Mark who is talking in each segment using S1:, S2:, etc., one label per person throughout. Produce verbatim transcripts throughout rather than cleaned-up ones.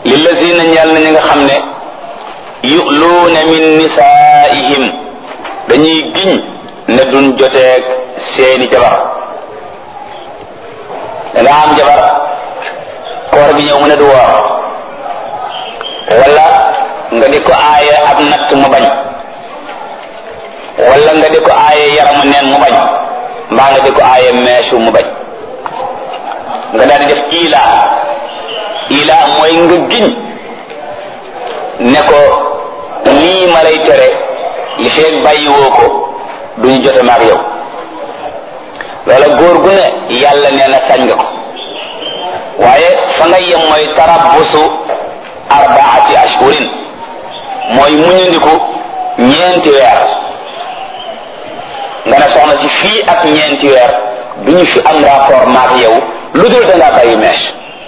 S1: lillazina ñal na ñi nga xam ne yu'luuna min nisaa'ihim dañuy giñ ne duñ joteeg seeni jabar. da nga am jabar koor gi ñëw mu ne du woor, wala nga di ko aaye ab natt mu bañ, wala nga di ko aaye yaramu neen mu bañ, mbaa nga di ko aaye meesu mu bañ, nga daal di def ila ila mooy nga giñ ne ko lii ma lay tere li feeg bàyyiwoo ko duñu jote maag yow. loola góor gu ne yàlla nee na sañ nga ko, waaye fa nga yem mooy tarabbusu arbaati ashhurin, mooy muñandiku ñeenti weer. nga ne soxna si fii ak ñeenti weer duñu fi am rapport maag yow lu dul da ngaa bàyyi mees,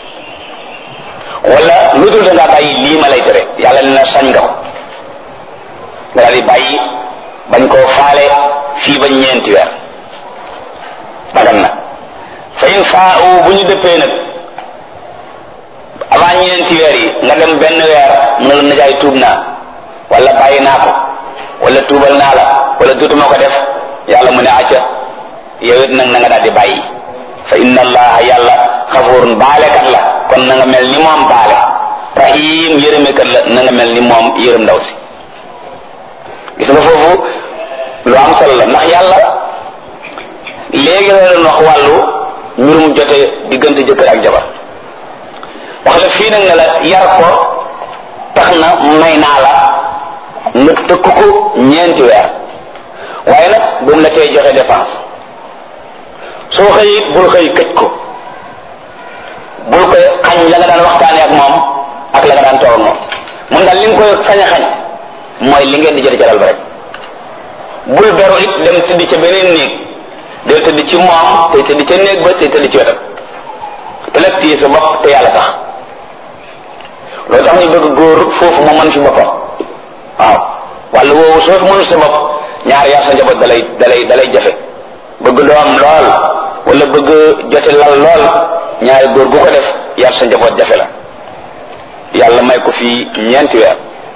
S1: wala lu dul da ngaa bàyyi lii ma lay tere. yàlla nee na sañ nga ko, nga daal di bàyyi bañ koo faale fii ba ñeenti weer dagan na. fa in faa'u bu ñu dëppee nag avant ñeenti weer yi nga dem benn weer mu ne la najaay tuub naa, wala bàyyi naa ko, wala tuubal naa la, wala duutuma ko def, yàlla mu ne acca yow it nag na nga daal di bàyyi. fa inna allaha yàlla xafuurun baalekat la, kon na nga mel ni moom baale, rahim yërëmekat la, na nga mel ni moom yërëm ndaw si. gis nga foofu lu am solo la, ndax yàlla léegi la doon wax wàllu mbirum jote diggante jëkkër ak jabar, wax la fii nag ne la yar ko tax na may naa la nga tëkk ko ñeenti weer, waaye nag bu mu la tee joxe dépense. soo xëy bul xëy këj ko, bul koy xañ la nga daan waxtaanee ak moom ak la nga daan toog ak moom. mun daal li nga koy sañ a xañ mooy li ngeen di jël jaral ba rek. bul beru it dem tëdd ca beneen néeg, del tëdd ci moom tey tëdd ca néeg ba tey tëdd ci wetam, te nag téye sa bopp te yàlla tax. loolu tax ñu bëgg góor foofu mu mën fi boppam. waaw wàllu woowu soo fi mënul sa bopp ñaar yar sa njaboot dalay dalay dalay jafe. bëgg doom lool wala bëgg jote lal lool, ñaari góor gu ko def yar sa njaboot jafe la. yàlla may ko fii ñeenti weer.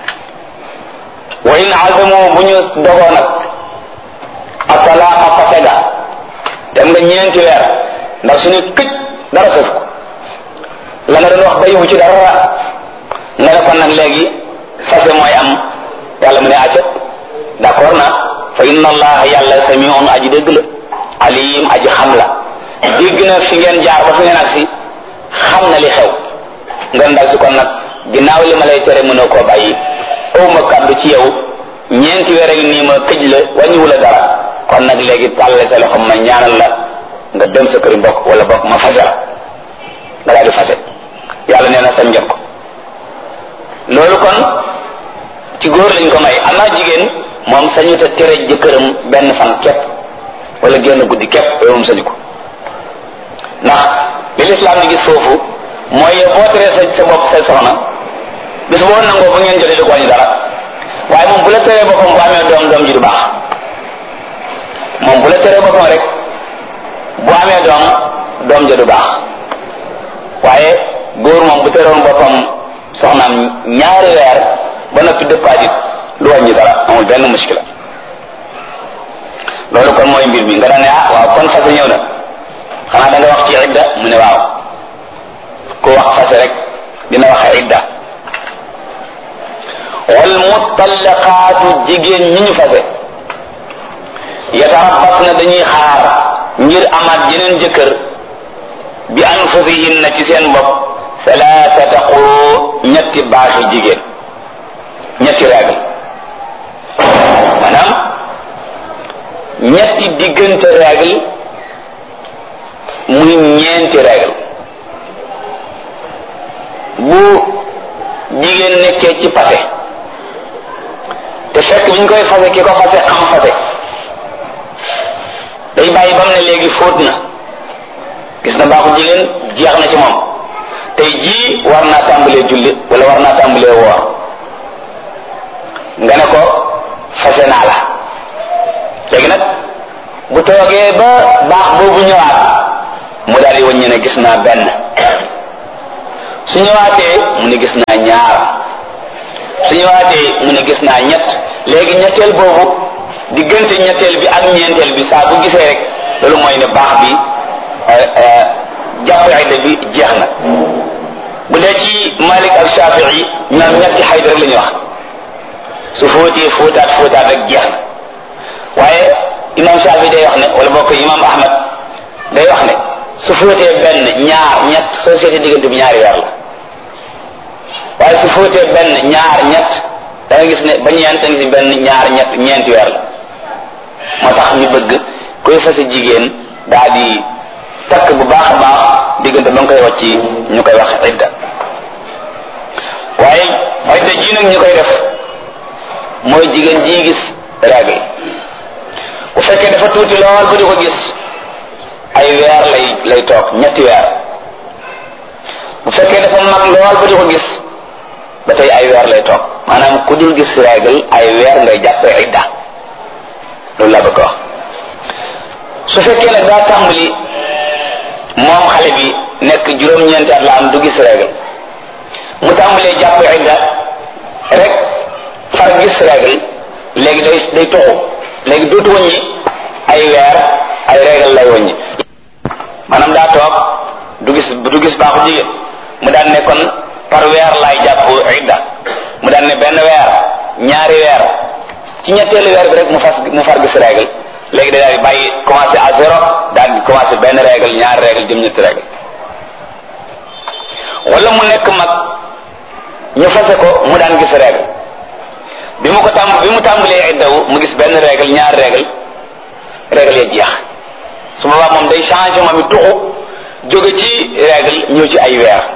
S1: wa in azamu bu ñu dogoo nag atalaaqa fasega, dem nga ñeenti weer ndax su ne këj dara sëf ko, la nga doon wax bayiwu ci dara nga ne kon nag léegi fase mooy am, yàlla mu ne acca d'accord na. fa inna allaha yàlla samiun aji dégg la, alim aji xam la, dégg na fi ngeen jaar ba fi ngeen ak si, xam na li xew. nga ndaw si kon nag ginnaaw li ma lay tere mënoo koo bàyyi, aw ma kàddu ci yow, ñeenti weer ak nii ma këj la wàññiwu la dara, kon nag léegi tàlle sa loxo ma ñaanal la nga dem sa këri mbokk, wala bokk ma fase la nga daal di fase. yàlla nee na sañ ngeen ko. loolu kon ci góor lañ ko may. am naa jigéen moom sañu ta tere jëkkëram benn fan képp wala génn guddi képp, yow moom sañu ko. ndax li lislaam di gis foofu mooy yow boo teree sa sa bopp sa soxna bis boo nangoo bu ngeen jotee du ko wàññi dara, waaye moom bu la teree boppam bu amee doom doom ji du baax. moom bu la teree boppam rek bu amee doom doom ja du baax, waaye góor moom bu teroon boppam soxnaam ñaari weer ba noppi dëppaatit lu wàññi dara, amul benn muskila. loolu kon mooy mbir mi. nga daan ne ah waaw kon fase ñëw na, xanaa da nga wax ci idda, mu ne waaw ku wax fase rek dina waxe idda. wal mutallaqaatu jigéen ñi ñu fase yatarabbasna dañuy xaar ngir amaat yeneen jëkkër bi anfusihinna ci seen bopp salaasata quru ñetti baaxi jigéen, ñetti règle, maanaam ñetti diggante règle muy ñeenti règle. bu jigéen nekkee ci fase te fekk bi ñu koy fase ki ko fase xam fase, day bàyyi ba mu ne léegi fóot na, gis na baaxu jigéen jeex na ci moom, tey jii war naa tàmbalee julli wala war naa tàmbalee woor, nga ne ko fase naa la. léegi nag bu toogee ba baax boobu ñëwaat mu daal di wàññi ne gis naa benn, su ñëwaatee mu ne gis naa ñëwaatee mu ne gis naa ñett léegi ñetteel boobu diggante ñetteel bi ak ñeenteel bi saa bu gisee rek loolu mooy ne baax bi jàpp idda bi jeex na. bu dee ci Malik ak Shafi'i ñoom ñetti xayd rek la ñuy wax su fóotee fóotaat fóotaat rek jeex na waaye imam Shafi'i day wax ne wala bokk imam Ahmad day wax ne su fóotee benn ñaar ñett société diggante bi ñaari weer la waaye su fóotee benn ñaar ñett da nga gis ne ba ñeent da nga gis benn ñaar ñett ñeenti weer la moo tax ñu bëgg koy fase jigéen daa di takk bu baax a baax diggante ba nga koy wàcc ñu koy wax idda waaye idda ji nag ñu koy def mooy jigéen ji gis règle bu fekkee dafa tuuti lool bu di ko gis ay weer lay lay toog ñetti weer bu fekkee dafa mag lool bu di ko gis ba tey ay weer lay toog maanaam ku dul gis règle ay weer ngay jàppee idda loolu laa bëgg wax su fekkee nag daa tàmbali moom xale bi nekk juróom-ñeenti at la am du gis règle mu tàmbalee jàpp idda rek far gis règle léegi day day toxu léegi dootu wëññi ay weer ay règle lay wëññi maanaam daa toog du gis du gis baaxu jigéen mu daan ne kon par weer laay jàpp idda mu daan ne benn weer ñaari weer ci ñetteelu weer bi rek mu fas mu far gis règle léegi day daal di bàyyi commencé à zéro daal di commencé benn règle ñaari règle jëm ñetti règle wala mu nekk mag ñu fase ko mu daan gis règle bi mu ko tàmb bi mu tàmbalee iddawu mu gis benn règle ñaari règle règle ya jeex su boobaa moom day changé moom it tuxu jóge ci règle ñëw ci ay weer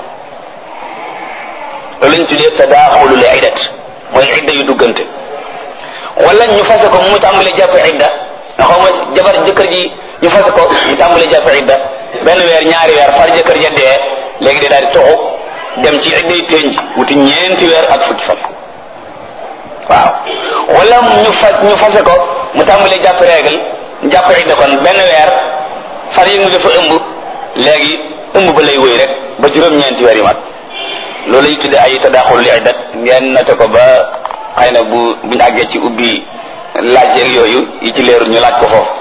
S1: loolu lañ tuddee tadaaxulul iddat mooy idda yu duggante wala ñu fase ko mu tàmbalee jàpp idda nga xaw ma jabar jëkkër ji ñu fase ko mu tàmbalee jàpp idda benn weer ñaari weer far jëkkër ja dee léegi day daal di tuxu dem ci idday tënj wuti ñeenti weer ak fukki fan waaw wala ñu fas ñu fase ko mu tàmbalee jàpp règle jàpp idda kon benn weer far yëngu dafa ëmb léegi ëmb ba lay wëy rek ba juróom-ñeenti weer yu mat loolu lay tudde ay tadaaxul li iddat ngeen noté ko ba xëy na bu buñu àggee ci ubbi laaj yeeg yooyu yi ci leerul ñu laaj ko foofu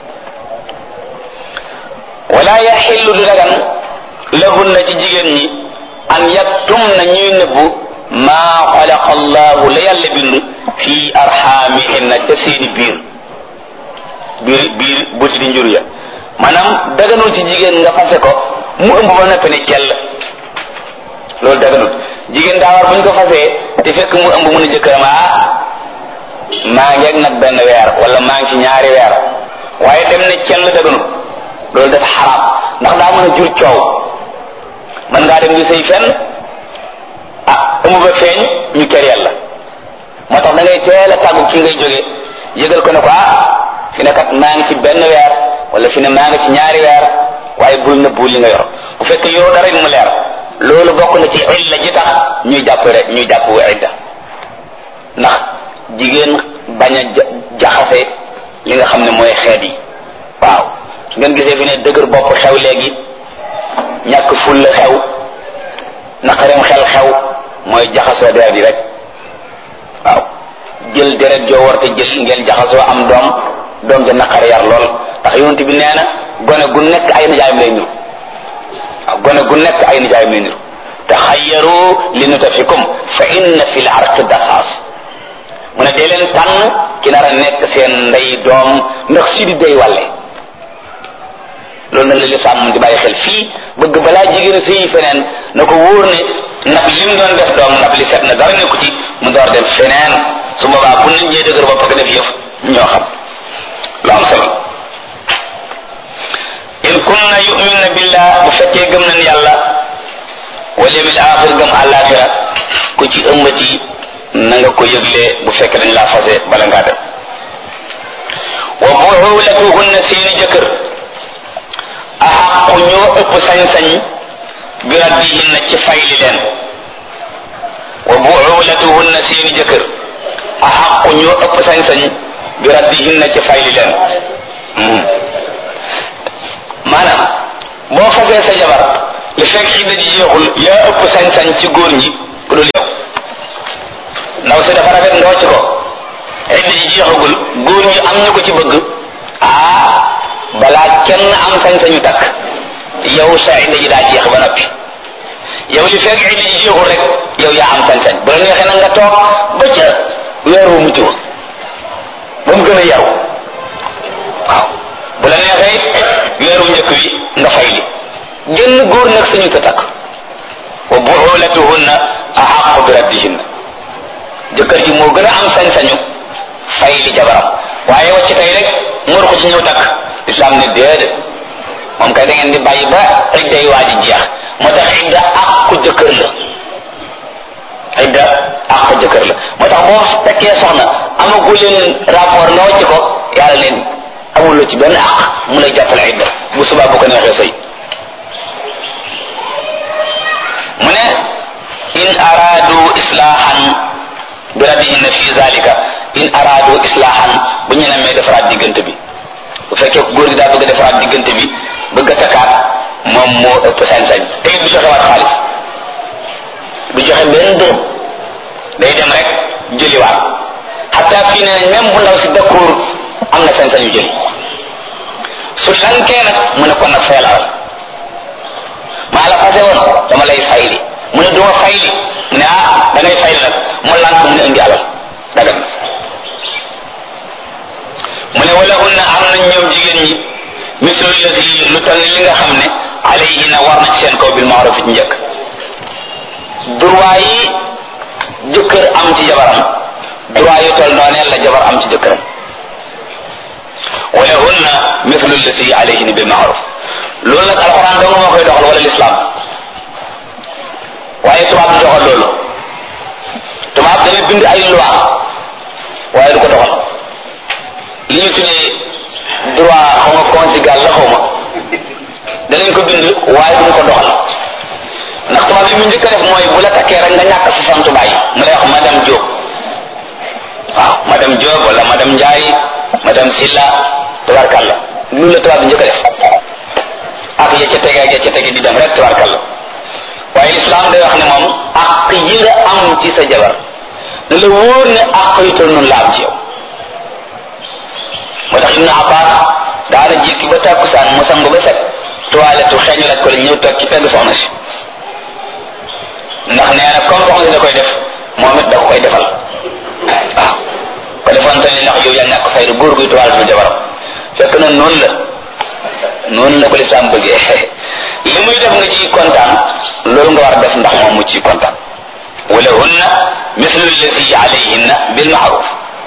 S1: wala yaxillu du dagan lahunna ci jigéen ñi an yaktum na ñuy nëbbu maa xalaqa allahu la yàlla bind fii arxaamihinna ca seeni biir biir biir buti di njur ya maanaam daganul ci jigéen nga fase ko mu ëmb ba noppi ne cell loolu daganul jigéen daa war buñ ko fasee te fekk mu ëmb mun a jëkkëram ah maa ngeeg nag benn weer wala maa ngi ci ñaari weer waaye dem ne cell daganul loolu dafa xaraam ndax daa mën a jur coow mën ngaa dem di sëy fenn ah ëmb ba feeñ ñu kër yàlla moo tax da ngay teel a tàggu ki ngay jóge yëgal ko ne ko ah fi ne kat maa ngi ci benn weer wala fi ne maa ngi ci ñaari weer waaye bul nëbbu li nga yor bu fekkee yow dara mu leer loolu bokk na ci illa ji tax ñuy jàpp rek ñuy jàpp idda ndax jigéen bañ a jaxase li nga xam ne mooy xeet yi waaw su ngeen gisee fi ne dëgër bopp xew léegi ñàkk fulla xew naqareem xel xew mooy jaxasoo deret yi rek waaw jël deret joo war te jël ngeen jaxasoo am doom doom ja naqare yar lool ndax yonent bi nee na gone gu nekk ay nijaayam lay niru waaw gone gu nekk ay nijaayam lay niru taxayyaru li nutafikum fa inna fil arqi daxaas mu ne dee leen tànn ki nar a nekk seen ndey doom ndax si di day wàlle loolu nag la lislaam mun di bàyyi xel fii bëgg balaa jigéen a sëyi feneen na ko wóor ne ndab li mu doon def doom ndab li set na dara nekku ci mu door dem feneen su boobaa bu nit ñee dëgër bopp ko def yëf ñoo xam lu am solo in kunna yu'minna billah bu fekkee gëm nañ yàlla wal yawmil axir gëm àllaaxira ku ci ëmbati na nga ko yëgle bu fekkee dañ laa fase bala ngaa dem wa bu'ulatuhunna seeni jëkkër axaqu ñoo ëpp sañ-sañ bi raddihinna ci fayli leen wa bu'ulatuhunna seeni jëkkër axaqu ñoo ëpp sañ-sañ bi raddihinna ci fayli leen maanaam boo fasee sa jabar li fekk idda ji jeexul yaa ëpp sañ-sañ ci góor ñi ku dul yow ndaw nga wàcc ko idda ji jeexagul góor ñi am ñu ko ci bëgg ah balaa kenn am sañ-sañu takk yow sa idda ji daa jeex ba noppi yow li fekk idda ji jeexul rek yow yaa am sañ-sañ bu la neexee nag nga toog ba ca weeru mucc ba mu gën a yaru waaw bu la neexee weeru njëkk wi nga fay li génn góor nag sañu ta takk wa buulatuhunna ahaqu bi raddihinna jëkkër ji moo gën a am sañ-sañu fay li jabaram waaye wacc tey rek ngor ko ci ñëw takk islam ne déedéet moom kay da ngeen di bàyyi ba idda yi waa ji jeex moo tax idda àqu jëkkër la idda àqu jëkkër la moo tax boo takkee soxna amagu leen rapport nga wacc ko yàlla leen amuloo ci benn àq mu lay jàppale idda bu subaa bu ko neexee sëy mu ne in araadu islaahan bi radihinna fi zalika in araadu islaahan bu ñu namee defaraat diggante bi bu fekkee góor gi daa bëgg a defaraat diggante bi bëgg a takkaat moom moo ëpp sañ-sañ te it du joxe waat xaalis du joxe benn dërëm day dem rek jëliwaat xataa fii ne même bu ndaw si d'accord am na sañ-sañu jëli su lankee nag mu ne kon nag fayal alal maa la fase woon dama lay fayli mu ne duma fayli mu ne ah da ngay fayli nag mu lank mu ne indi alal dagal na mu ne wala hunna am nañ ñoom jigéen ñi mislu lasi lu toll li nga xam ne alayhina war na ci seen kaw bil ma'ruf ci njëkk droit yi jëkkër am ci jabaram droit yu toll noonee la jabar am ci jëkkëram wala hunna mislu lasi alayhina bil ma'ruf loolu nag alxuraan dong moo koy doxal wala l'islam waaye tubaab du doxal loolu tubaab dañuy bind ay loi waaye du ko doxal li ñu tuddee droit xaw ma conjugal la xaw ma danañ ko bind waaye duñ ko doxal ndax tubaab li mu njëkk a def mooy bu la takkee rek nga ñàkk sa santu bàyyi mu lay wax madame Diop waaw madame Diop wala madame Ndiaye madame Silla tabarkalla loolu la tubaab bi njëkk a def ak ya ca tege ak ya ca tege di dem rek tabarkalla waaye islam day wax ne moom ak yi nga am ci sa jabar ne la wóor ne ak yu toll noonu la am ci yow moo tax Ibn Abbas daana jékki ba tàkkusaan mu sangu ba set toilette xeeñu la ko la ñëw toog ci pegg soxna si ndax nee na comme soxna si da koy def moom it da ko koy defal waaw ko defoon tamit ndax yow yaa ñàkk fayda góor guy toilette bu jabaram fekk na noonu la noonu la ko lislaam bëggee li muy def nga ci kontaan loolu nga war a def ndax moom mu ci kontaan wala hunna mislu allati alayhinna bil ma'ruf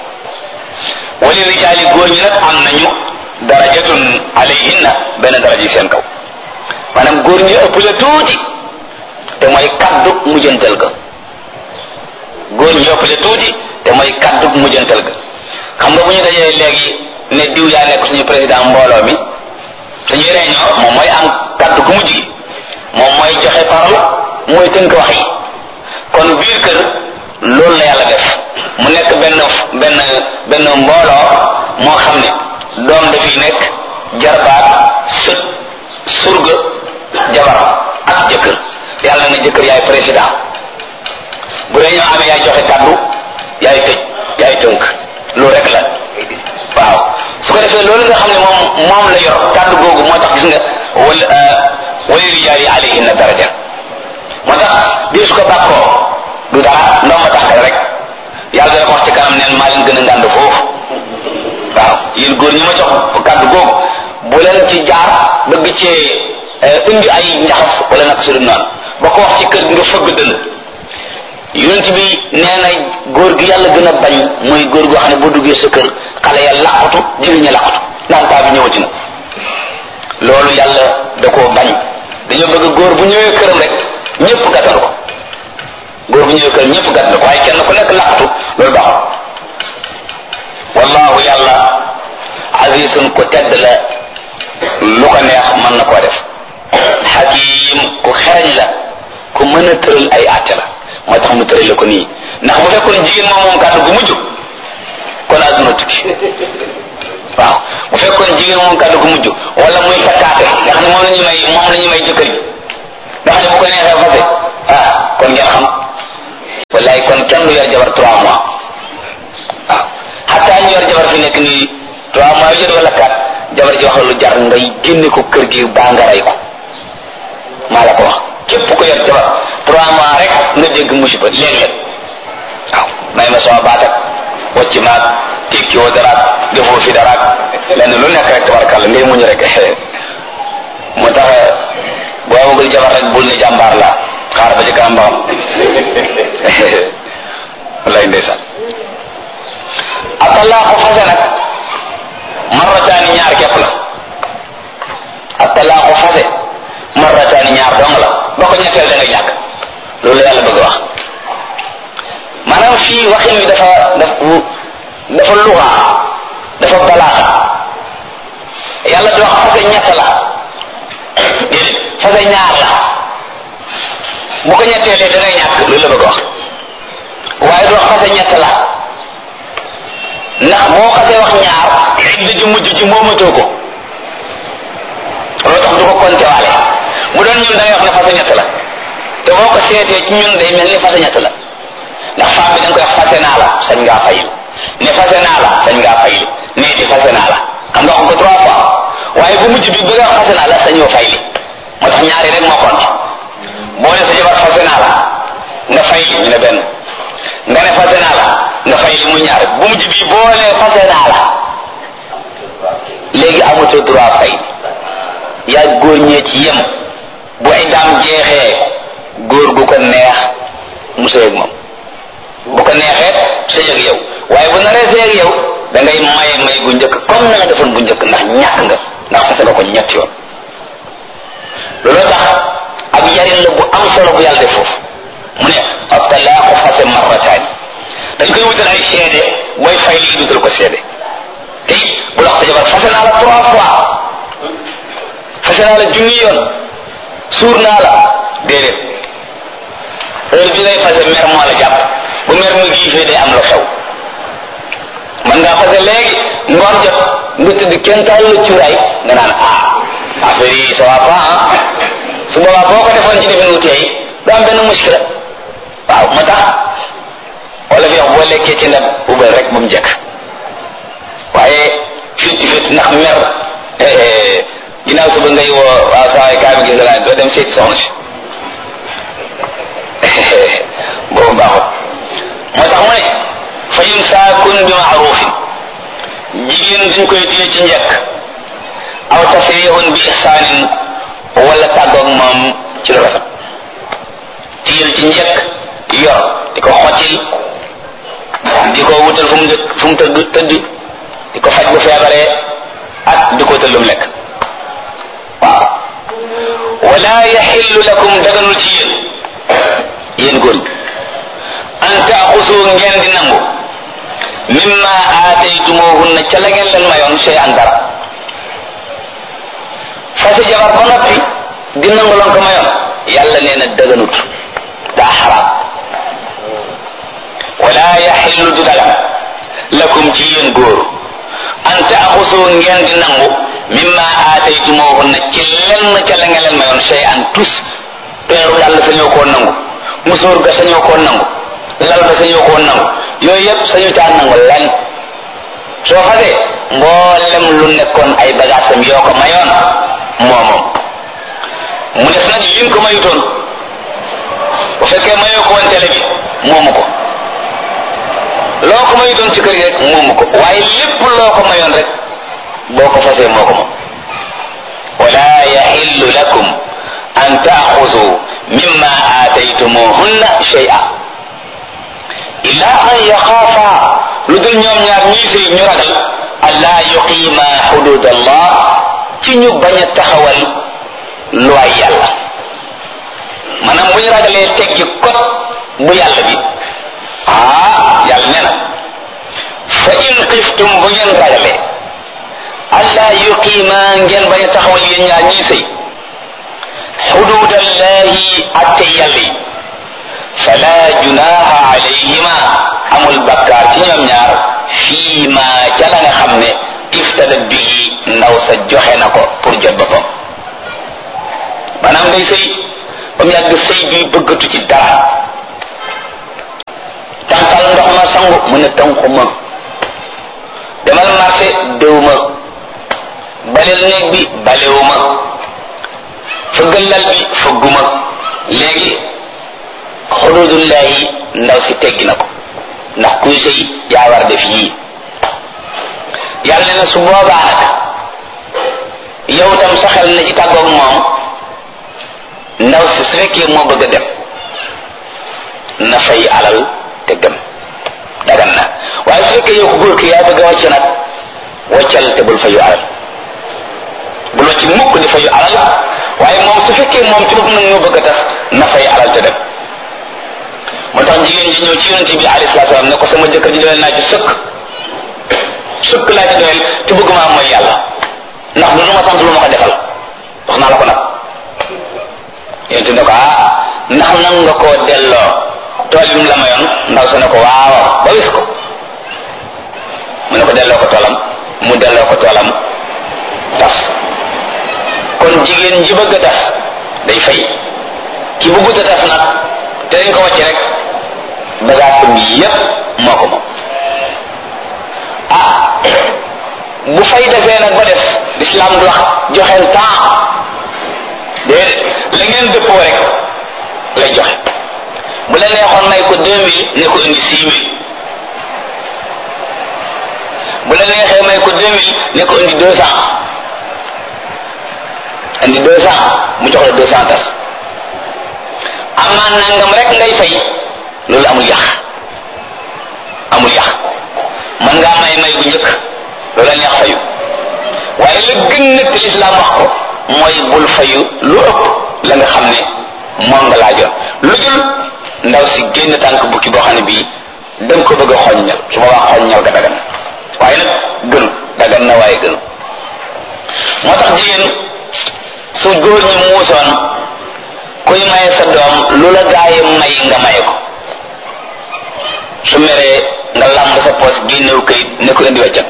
S1: wali rijaali góor ñi nag am nañu darajatun alayhinna benn daraja yi seen kaw maanaam góor ñi ëpp la tuuti te mooy kaddu mujjantal ga góor ñi ëpp la tuuti te mooy kaddu mujjantal ga xam nga bu ñu dajee léegi ne diw yaa nekk suñu président mbooloo mi suñuy réunion moom mooy am kaddu gu mujj gi moom mooy joxe parole mooy tënk wax yi kon biir kër loolu la yàlla def mu nekk benn benn benn mbooloo moo xam ne doom dafiy nekk jarbaat sët surga jabar ak jëkkër yàlla na jëkkër yaay président bu réunion amee yaay joxe kaddu yaay tëj yaay tënk loolu rek la waaw su ko defee loolu nga xam ne moom moom la yor kaddu googu moo tax gis nga wala wali rijaali alayhinna daraja moo tax bii su ko bàkkoo du dara ndox ma tax rek yàlla dana ko wax ci kanam neen maa leen gën a ngànd foofu waaw yéen góor ñi ma jox kaddu googu bu leen ci jaar bëgg cee indi ay njaxas wala nag su dul noonu ba ko wax ci kër gi nga fëgg dënn yonent bi nee na góor gi yàlla gën a bañ mooy góor goo xam ne boo duggee sa kër xale ya laqatu jigéen ña laqatu naan paa bi ñëwati na loolu yàlla da koo bañ dañoo bëgg góor bu ñëwee këram rek ñëpp gàttal ko góor bu ñëwee këram ñëpp gàttal ko waaye kenn ku nekk laqatu loolu baaxul wallahu yàlla azizun ko tedd la lu ko neex mën na koo def hakim ku xereñ la ku mën a tëral ay àtte la moo tax mu tëral la ko nii ndax bu fekkoon jigéen moom moom kàddu gu mujj kon àdduna tukki waaw bu fekkoon jigéen moom kàddu gu mujj wala muy takkaate nga xam ne moom la ñu may moom la ñu may jëkkër ji nga xam ne bu ko neexee fase ah kon ngeen xam wallaay kon kenn du yor jabar trois mois ñu yor jabar fi nekk nii trois mois jot wala quatre jabar ji wax lu jar ngay génne ko kër gi baa nga rey ko maa la ko wax képp ko yor jabar trois mois rek nga dégg musiba léeg-léeg waaw may ma sama baat ak wacc maag tekki woo daraat defoo fi daraat lenn lu nekk rek tabarkàlla ngay muñu rek moo tax boo amagul jabar rek bul ne jàmbaar la xaar ba ci kanam ba wallaay ndeysaan atalaaxu fase nag marrataani ñaar képp la atalaaxu fase marrataani ñaar dong la ba ko ñetteel da ngay ñàkk loolu la yàlla bëgg wax maanaam fii waxin wi dafa dafa dafa luxaa dafa balaaxa yàlla di wax fase ñett la déedéet fase ñaar la bu ko ñetteelee da ngay ñàkk loolu la bëgg wax waaye du wax fase ñett la ndax boo xasee wax ñaar idda ji mujj ji moomatoo ko loolu tax du ko compter waale mu doon ñun da ngay wax ne fase ñett la te boo ko seetee ci ñun day mel ni fase ñett la ndax femme bi da nga koy wax fase naa la sañ ngaa fayil ne fase naa la sañ ngaa fayil ne di fase naa la xam nga wax ko trois fois waaye bu mujj bi bëgg a wax fase naa la sañoo fayli moo tax ñaari rek moo compte boo ne sa jabar fase naa la nga fayli ñu ne benn nga ne fase naa la nga fayli muy ñaar bu mujj bi boo ne fase naa la léegi amatoo droit fay yaa góor ñee ci yem bu ay daam jeexee góor gu ko neex mu sëy ak moom bu ko neexee sëy ak yow waaye bu naree sëy ak yow da ngay maye may gu njëkk comme na nga defoon bu njëkk ndax ñàkk nga ndax fase nga ko ñett yoon looloo tax ak yarin la bu am solo bu yàlla def foofu mu ne at-talaaqu fase marrataani dañ koy wutal ay seede booy fay lii dutal ko seede te bu la wax sa jabar fase naa la trois fois fase naa la junni yoon suur naa la déedéet heure bi ngay fase mer moo la jàpp bu mer mu giifee day am lu xew man ngaa fase léegi ngoon jot nga tëdd kenn taal la cuuraay nga naan ah affaire yi ça va pas ah su boobaa boo ko defoon ci defin wuute yi du am benn muskila waaw moo tax wala fi wax boo lekkee ci ndab ubal rek ba mu njëkk waaye fitti fitti ndax mer ginnaaw suba ngay woo waaw saa yi kaa bi gis nga doo dem seeti soxna si boobu baaxut moo tax mu ne fa imsaakun bi maarufin jigéen dañ koy téye ci njëkk aw tasrihun bi ihsaanin wala tàggoog moom ci lu rafet téyel ci njëkk yor di ko xottil di ko wutal fu mu dëkk fu mu tëdd tëdd di ko faj bu feebaree ak di ko wutal lu mu lekk waaw wala yaxillu lakum daganul ci yéen yéen góor an taaxusu ngeen di nangu mimma aataytumuhunna ca la ngeen leen mayoon sey an dara fase jabar ba noppi di nangu loon ko mayoon yàlla nee na daganut daa xaraam wala yaxillu du dagan lakum ci yéen góor an taaxusu ngeen di nangu mimma aataytumuhunna ci lenn ca la ngeen leen mayoon sey an tus peeru yàlla sañoo koo nangu musóor ga sañoo koo nangu lal ba sañoo koo nangu yooyu yëpp sañu caa nangu lenn soo fasee mboolem lu nekkoon ay bagaasam yoo ko mayoon moomoom mu def nag lim ko mayutoon bu fekkee mayoo ko woon télé bi moomu ko loo ko mayutoon ci kër gi rek moomu ko waaye lépp loo ko mayoon rek boo ko fasee moo ko moom wala yaxillu lakum an taaxuzu mimma aataytumuhunna shay'a illa an yaxaafa lu dul ñoom ñaar ñii sëy ñu ragal allaa yuqiima xudud allah ci ñu bañ a taxawal luwaay yàlla maanaam bu ñu ragalee teggi kot bu yàlla bi ah yàlla nee na fa in xiftum bu ngeen ragalee allaa yuqiima ngeen bañ a taxawal yéen ñaar ñii sëy xudud allahi atte yàlla yi fala junaha alayhima amul bakkaar ci ñoom ñaar fii ma ca la nga xam ne iftada bii ndaw sa joxe na ko pour jot boppam maanaam day sëy ba mu yàgg sëy bi bëggatu ci dara tànqal ndox ma sangu mu ne tànku ma demal marché déwuma baleel néeg bi balewuma fëggal lal bi fëgguma léegi xududullahi ndaw si teggi na ko ndax kuy sëy yaa war def yii yàlla ne na su boobaa nag yow tam sa xel na ci tàggoog moom ndaw si su fekkee moo bëgg a dem na fay alal te dem dagan na waaye su fekkee yow ko góor ki yaa bëgg a wàcc nag wàccal te bul fayu alal bul wàcc mukk di fayu alal waaye moom su fekkee moom ci bopp nag ñoo bëgg a tax na fay alal te dem moo tax jigéen ji ñëw ci yonent bi alayhi salaatu salaam ne ko sama jëkkër ji doyal naa ci sëkk sëkk laa ci doyal te bëgg maa mooy yàlla ndax du ma sant lu ma ko defal wax naa la ko nag yonent ne ko ah ndax nan nga koo delloo tool yi mu la mayoon ndaw sa ne ko waaw ba wis ko mu ne ko delloo ko toolam mu delloo ko toolam tas kon jigéen ji bëgg a tas day fay ki bëggut a tas nag te dañ ko wàcc rek bagage bi yépp moo ko moom ah bu fay defee nag ba des l'islam du wax joxeel temps déedéet la ngeen dëppoo rek lay joxe bu la neexoon may ko deux mille ne ko indi six mille bu la neexee may ko deux mille ne ko indi deux cent indi deux cent mu jox la deux cent tas amaan nangam rek ngay fay loolu amul yàq amul yàq man ngaa may may bu njëkk loolu la neex fayu waaye la gën nag l'islam wax ko mooy bul fayu lu ëpp la nga xam ne moom nga laajoon lu dul ndaw si génn tànk bukki boo xam ne bii da nga ko bëgg a xoññal su ma wax xoññal ga dagan waaye nag gënu dagan na waaye gënu moo tax jigéen su góor ñi muusoon kuy maye sa doom lu la gaaye may nga maye ko su meree nga làmb sa poos génnew kayit ne ko indi weccat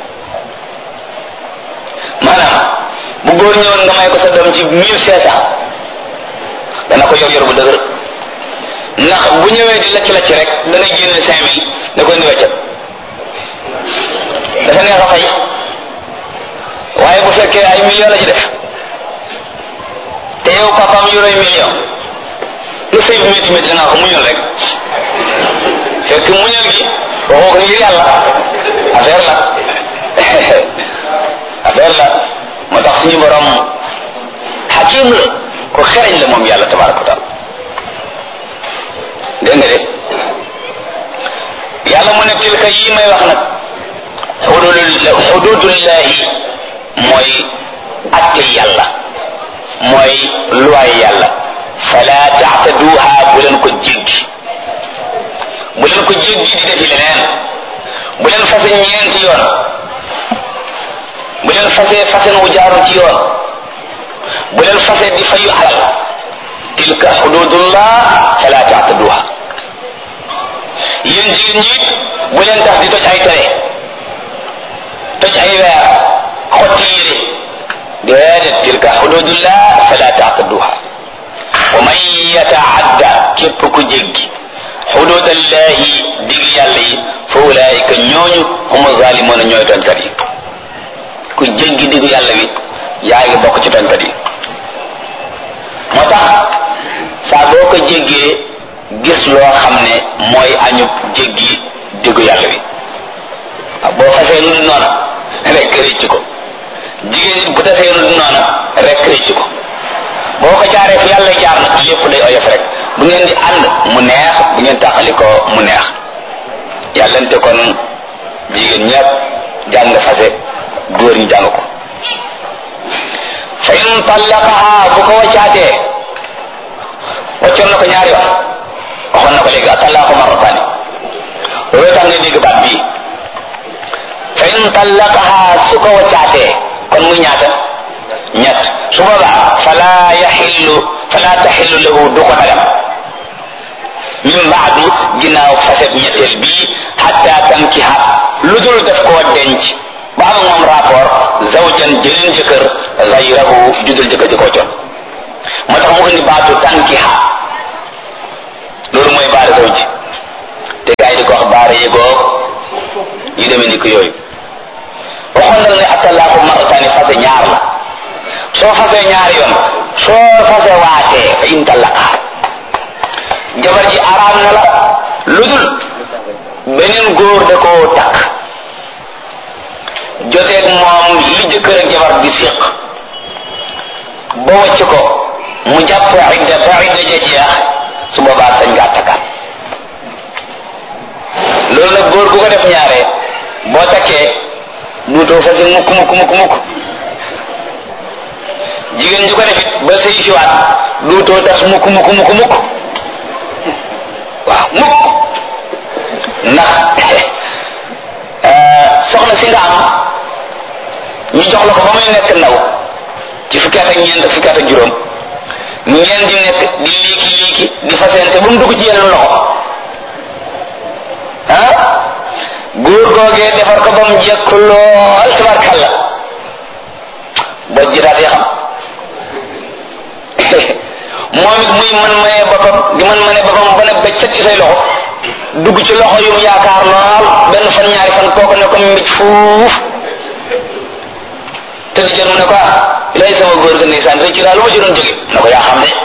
S1: maanaam bu góor ñëwoon nga may ko sa doom ci mille cinq cent dana ko yor yor bu dëgër ndax bu ñëwee di lacc lacc rek dana génne cinq mille ne ko indi weccat dafa neex a fay waaye bu fekkee ay million la ci def te yow papaam yoroy million lu sëy bi métti métti dangaa ko muñal rek fekk muñal gi waxoo ko ngir yàlla affaire la affaire la moo tax suñu borom xakim la ko xereñ la moom yàlla tabaraka wa taala dégg nga de yàlla mu ne tilka yi may wax nag xududullahi mooy atte yàlla mooy luwaay yàlla fala taataduha bu leen ko jéggi bu leen ko jéggi di defi leneen bu leen fase ñeenti yoon bu leen fase fasen wu jaaru ci yoon bu leen fase di fayu alal tilka xududullah fala taataduha yéen jigéen ñi bu leen tax di toj ay tere toj ay weer xotti yére déedéet tilka xududullah fala taataduha wa man yataadda képp ku jéggi xududallahi dig yàlla yi fa ulaika ñooñu humu zalimuuna ñooy tooñkat yi ku jéggi digu yàlla bi yaa ngi bokk ci tooñkat yi moo tax saa boo ko jéggee gis loo xam ne mooy añub jéggi digu yàlla bi boo fasee nu du noona rek rëcc ko jigéen nit bu tasee nu du noona rek rëcc ko boo ko jaaree fi yàlla jaar nag lépp day oyof rek bu ngeen di ànd mu neex bu ngeen tàqali ko mu neex yàllante kon jigéen ñëpp jàng fase góor ñi jàng ko fa in tallaqaha bu ko waccaatee waccoon na ko ñaari yoon waxoon na ko léegi atallaqu marrataani loolu tax nga dégg baat bii fa in tallaqaha su ko waccaatee kon muy ñaata ñett su boobaa fala yaxillu fala taxillu lahu du ko dagan min baadu ginnaaw faset ñetteel bii xatta tankiha lu dul def koo denc ba am moom rapport zawjan jëleen jëkkër gayrahu judul jëkkër ji koo jot moo tax mu indi baatu tankiha loolu mooy baara zawji te gars yi di ko wax baara yëgoo yu demee ni ko yooyu waxoon na ne atalaaku marataani fase ñaar la soo fasee ñaar yoon soo fase waatee fa in talaqa jabar ji araam na la lu dul beneen góor da koo takk joteeg moom li jëkkër ak jabar di séq ba wàcc ko mu jàpp idda ba idda ja jeex su boobaa sañ ngaa takkaat loolu nag góor bu ko def ñaare boo takkee duutoo fase mukk mukk mukk mukk jigéen ju ko defit ba sëy siwaat duutoo tas mukk mukk mukk mukk waaw mukk ndax soxna si nga am ñu jox la ko ba muy nekk ndaw ci fukki at ak ñeent fukki at ak juróom ngeen di nekk di liiki liiki di fasente ba mu dugg ci yeneen loxo ah góor googee defar ko ba mu jekk lool tabarkalla boo jitaatee xam moom it muy man manee boppam di man manee boppam ba ne ba cet ci say loxo dugg ci loxo yu mu yaakaar lool benn fan ñaari fan kooku ne ko mbij fuuf te di jot mu ne ko ah lay sama góor ga ndeysaan rëcc daal lu ma ci doon jóge ne ko yaa xam ne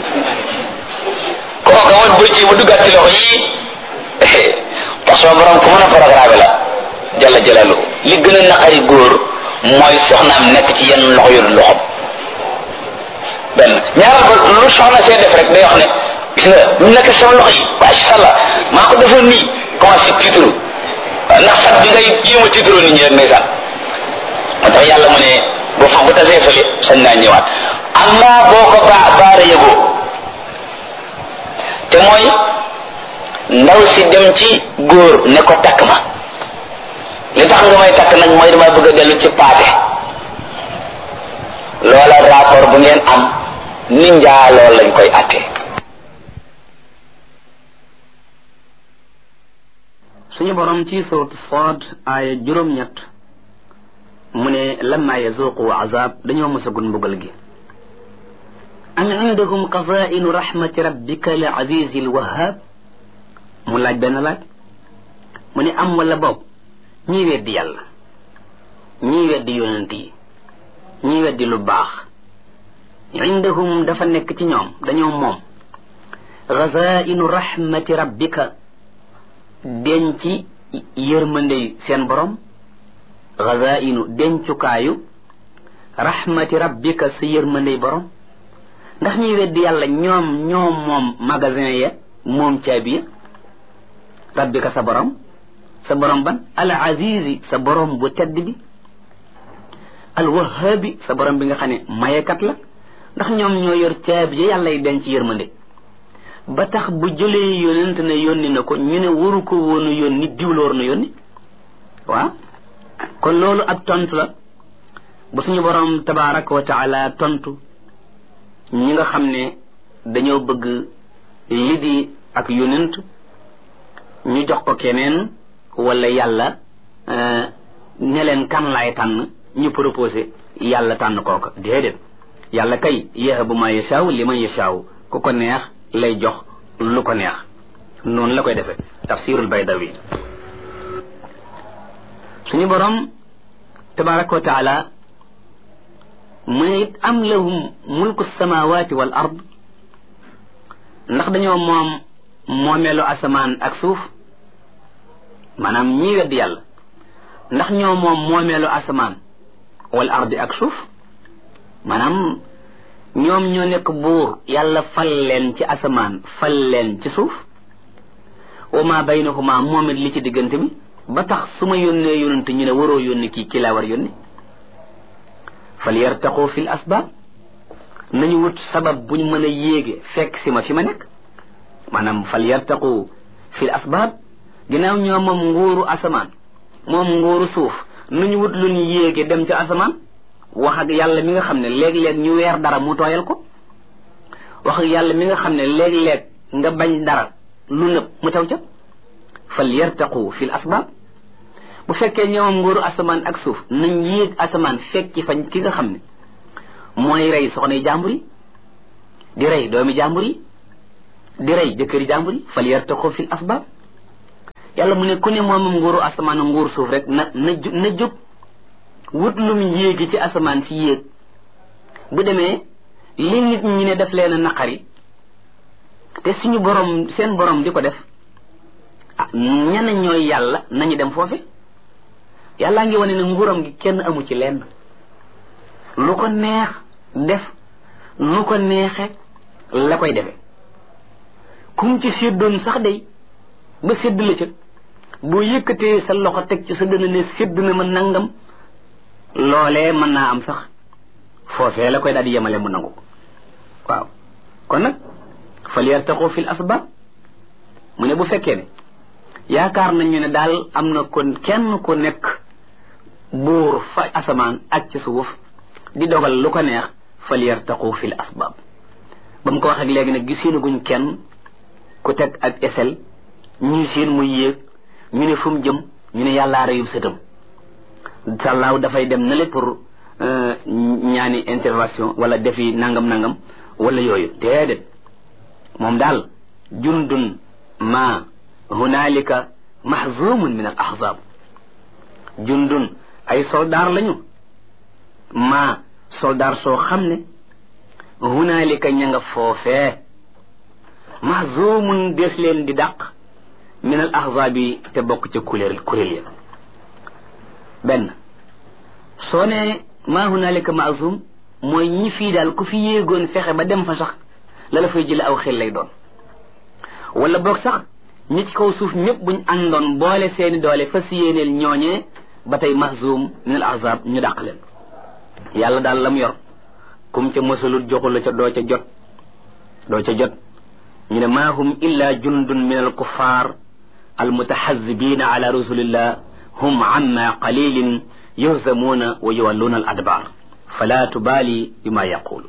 S1: kooku ma bëccee bu duggaat ci loxo yii parce que borom ku mën a programme la jalla jalalu li gën a naqari góor mooy soxnaam nekk ci yenn loxo yu loxom benn ñaaral ba lu soxna see def rek day wax ne gis nga ñu nekk sama loxo yi masha Allah maa ko defoon nii commencé tiitru ndax sax bi ngay jéem a tiitru nit ñi rek ndeysaan moo tax yàlla mu ne boo fa bu tasee fële sañ naa ñëwaat amma boo ko baa baara yëgoo te mooy ndaw si dem ci góor ne ko takk ma li tax nga may takk nag mooy dama bëgg a dellu ci paate loola rapport bu ngeen am ni njaa lool lañ koy attee
S2: suñu borom ci suratu Saad aaya juróom-ñett mu ne lamma yazuqu azab dañoo mësagul mbugal gi am indakum qazaa'inu rahmati rabbika li azizi lwahab mu laaj benn laaj mu ne am wala boob ñii weddi yàlla ñii weddi yonent yi ñii weddi lu baax indahum dafa nekk ci ñoom dañoo moom qazaa'inu rahmati rabbika denc yërmande seen borom gazainu dencukaayu rahmati rabbika sa yërmandey borom ndax ñuy weddi yàlla ñoom ñoom moom magasin ya moom caabi ya rabbika sa borom sa borom ban al azizi sa borom bu tedd bi al wahabi sa borom bi nga xam ne mayekat la ndax ñoom ñoo yor caabi ya yàlla yi denc yërmande ba tax bu jëlee yónent ne yónni na ko ñu ne waru ko woonu yónni diwloor na yónni waaw kon loolu ab tontu la bu suñu borom tabaraka wa taala tontu ñi nga xam ne dañoo bëgg li di ak yónent ñu jox ko keneen wala yàlla ne leen kan laay tànn ñu proposé yàlla tànn kooka déedéet yàlla kay yahabu ma yashaaw li man yashaaw ku ko neex lay jox lu ko neex noonu la koy defee tafsirul baydawi suñu borom tabaraka wa taala mu ne it am lahum mulku samawati wal ard ndax dañoo moom moomeelu asamaan ak suuf maanaam ñii weddi yàlla ndax ñoo moom moomeelu asamaan wal ardi ak suuf maanaam ñoom ñoo nekk buur yàlla fal leen ci asamaan fal leen ci suuf wa ma baynahuma moom it li ci diggante bi ba tax su ma yónnee yónnante ñu ne waroo yónni kii kii laa war yónni fal yartaqu fil asbaab nañu wut sabab buñ mën a yéege fekk si ma fi ma nekk maanaam fal yartaqu fil asbaab ginnaaw ñoo moom nguuru asamaan moom nguuru suuf nañu wut luñ yéege dem ci asamaan wax ak yàlla mi nga xam ne léeg-léeg ñu weer dara mu tooyal ko wax ak yàlla mi nga xam ne léeg-léeg nga bañ dara lu nëb mu taw ca fal yartaqu fil asbaab bu fekkee ñoom nguuru asamaan ak suuf nañ yéeg asamaan fekk ci fañ ki nga xam ne mooy rey soxna yi jàmbur yi di rey doomi jàmbur yi di rey jëkkëri jàmbur yi fal yartaqu fil asbaab yàlla mu ne ku ne moom nguuru asamaan nguuru suuf rek na na na jóg wut lum yéegi ci asamaan si yéeg bu demee li nit ñi ne def leen a naqari te suñu borom seen borom di ko def ah ñenn ñooy yàlla nañu dem foofu yàllaa ngi wane ne nguuram gi kenn amu ci lenn lu ko neex def nu ko neexe la koy defe kum ci séddoon sax day ba sédd la ca boo yëkkatee sa loxo teg ci sa dënn ne sédd na ma nangam loolee mën naa am sax foofee la koy daal di yemale mu nangu waaw kon nag fal yartaqu fil asbab mu ne bu fekkee ne yaakaar nañu ne daal am na kon kenn ku nekk buur fa asamaan ak ci suuf di dogal lu ko neex fal yartaqu fil asbab ba mu ko wax ak léegi nag gisinaguñ kenn ku teg ak esel ñu seen muy yéeg ñu ne fu mu jëm ñu ne yàllaa reyub sëtam sàllaaw dafay dem na le pour ñaani intervention wala defi nangam nangam wala yooyu déedéet moom daal jundun ma hunaalika mahzumun min al ahzab jundun ay soldaar lañu ma soldaar soo xam ne hunaalika ña nga foofee mahzumun des leen di dàq min al ahzab yi te bokk ca kuréel kuréel ya benn soo ne ma hunaalika mahzum mooy ñi fii daal ku fi yéegoon fexe ba dem fa sax la la fay jële aw xel lay doon wala boog sax ñi ci kaw suuf ñëpp buñ àndoon boole seeni doole fas yéeneel ñooñee ba tey mahzum min al ahzab ñu dàq leen yàlla daal lam yor kum ca mësalul joxul la ca doo ca jot doo ca jot ñu ne ma hum illa jundun min al kuffar al mutahazibina ala rasulillah hum amma qalilin yuhzamuuna wa yuwalluuna al adbar fala tubaali bima yaqulu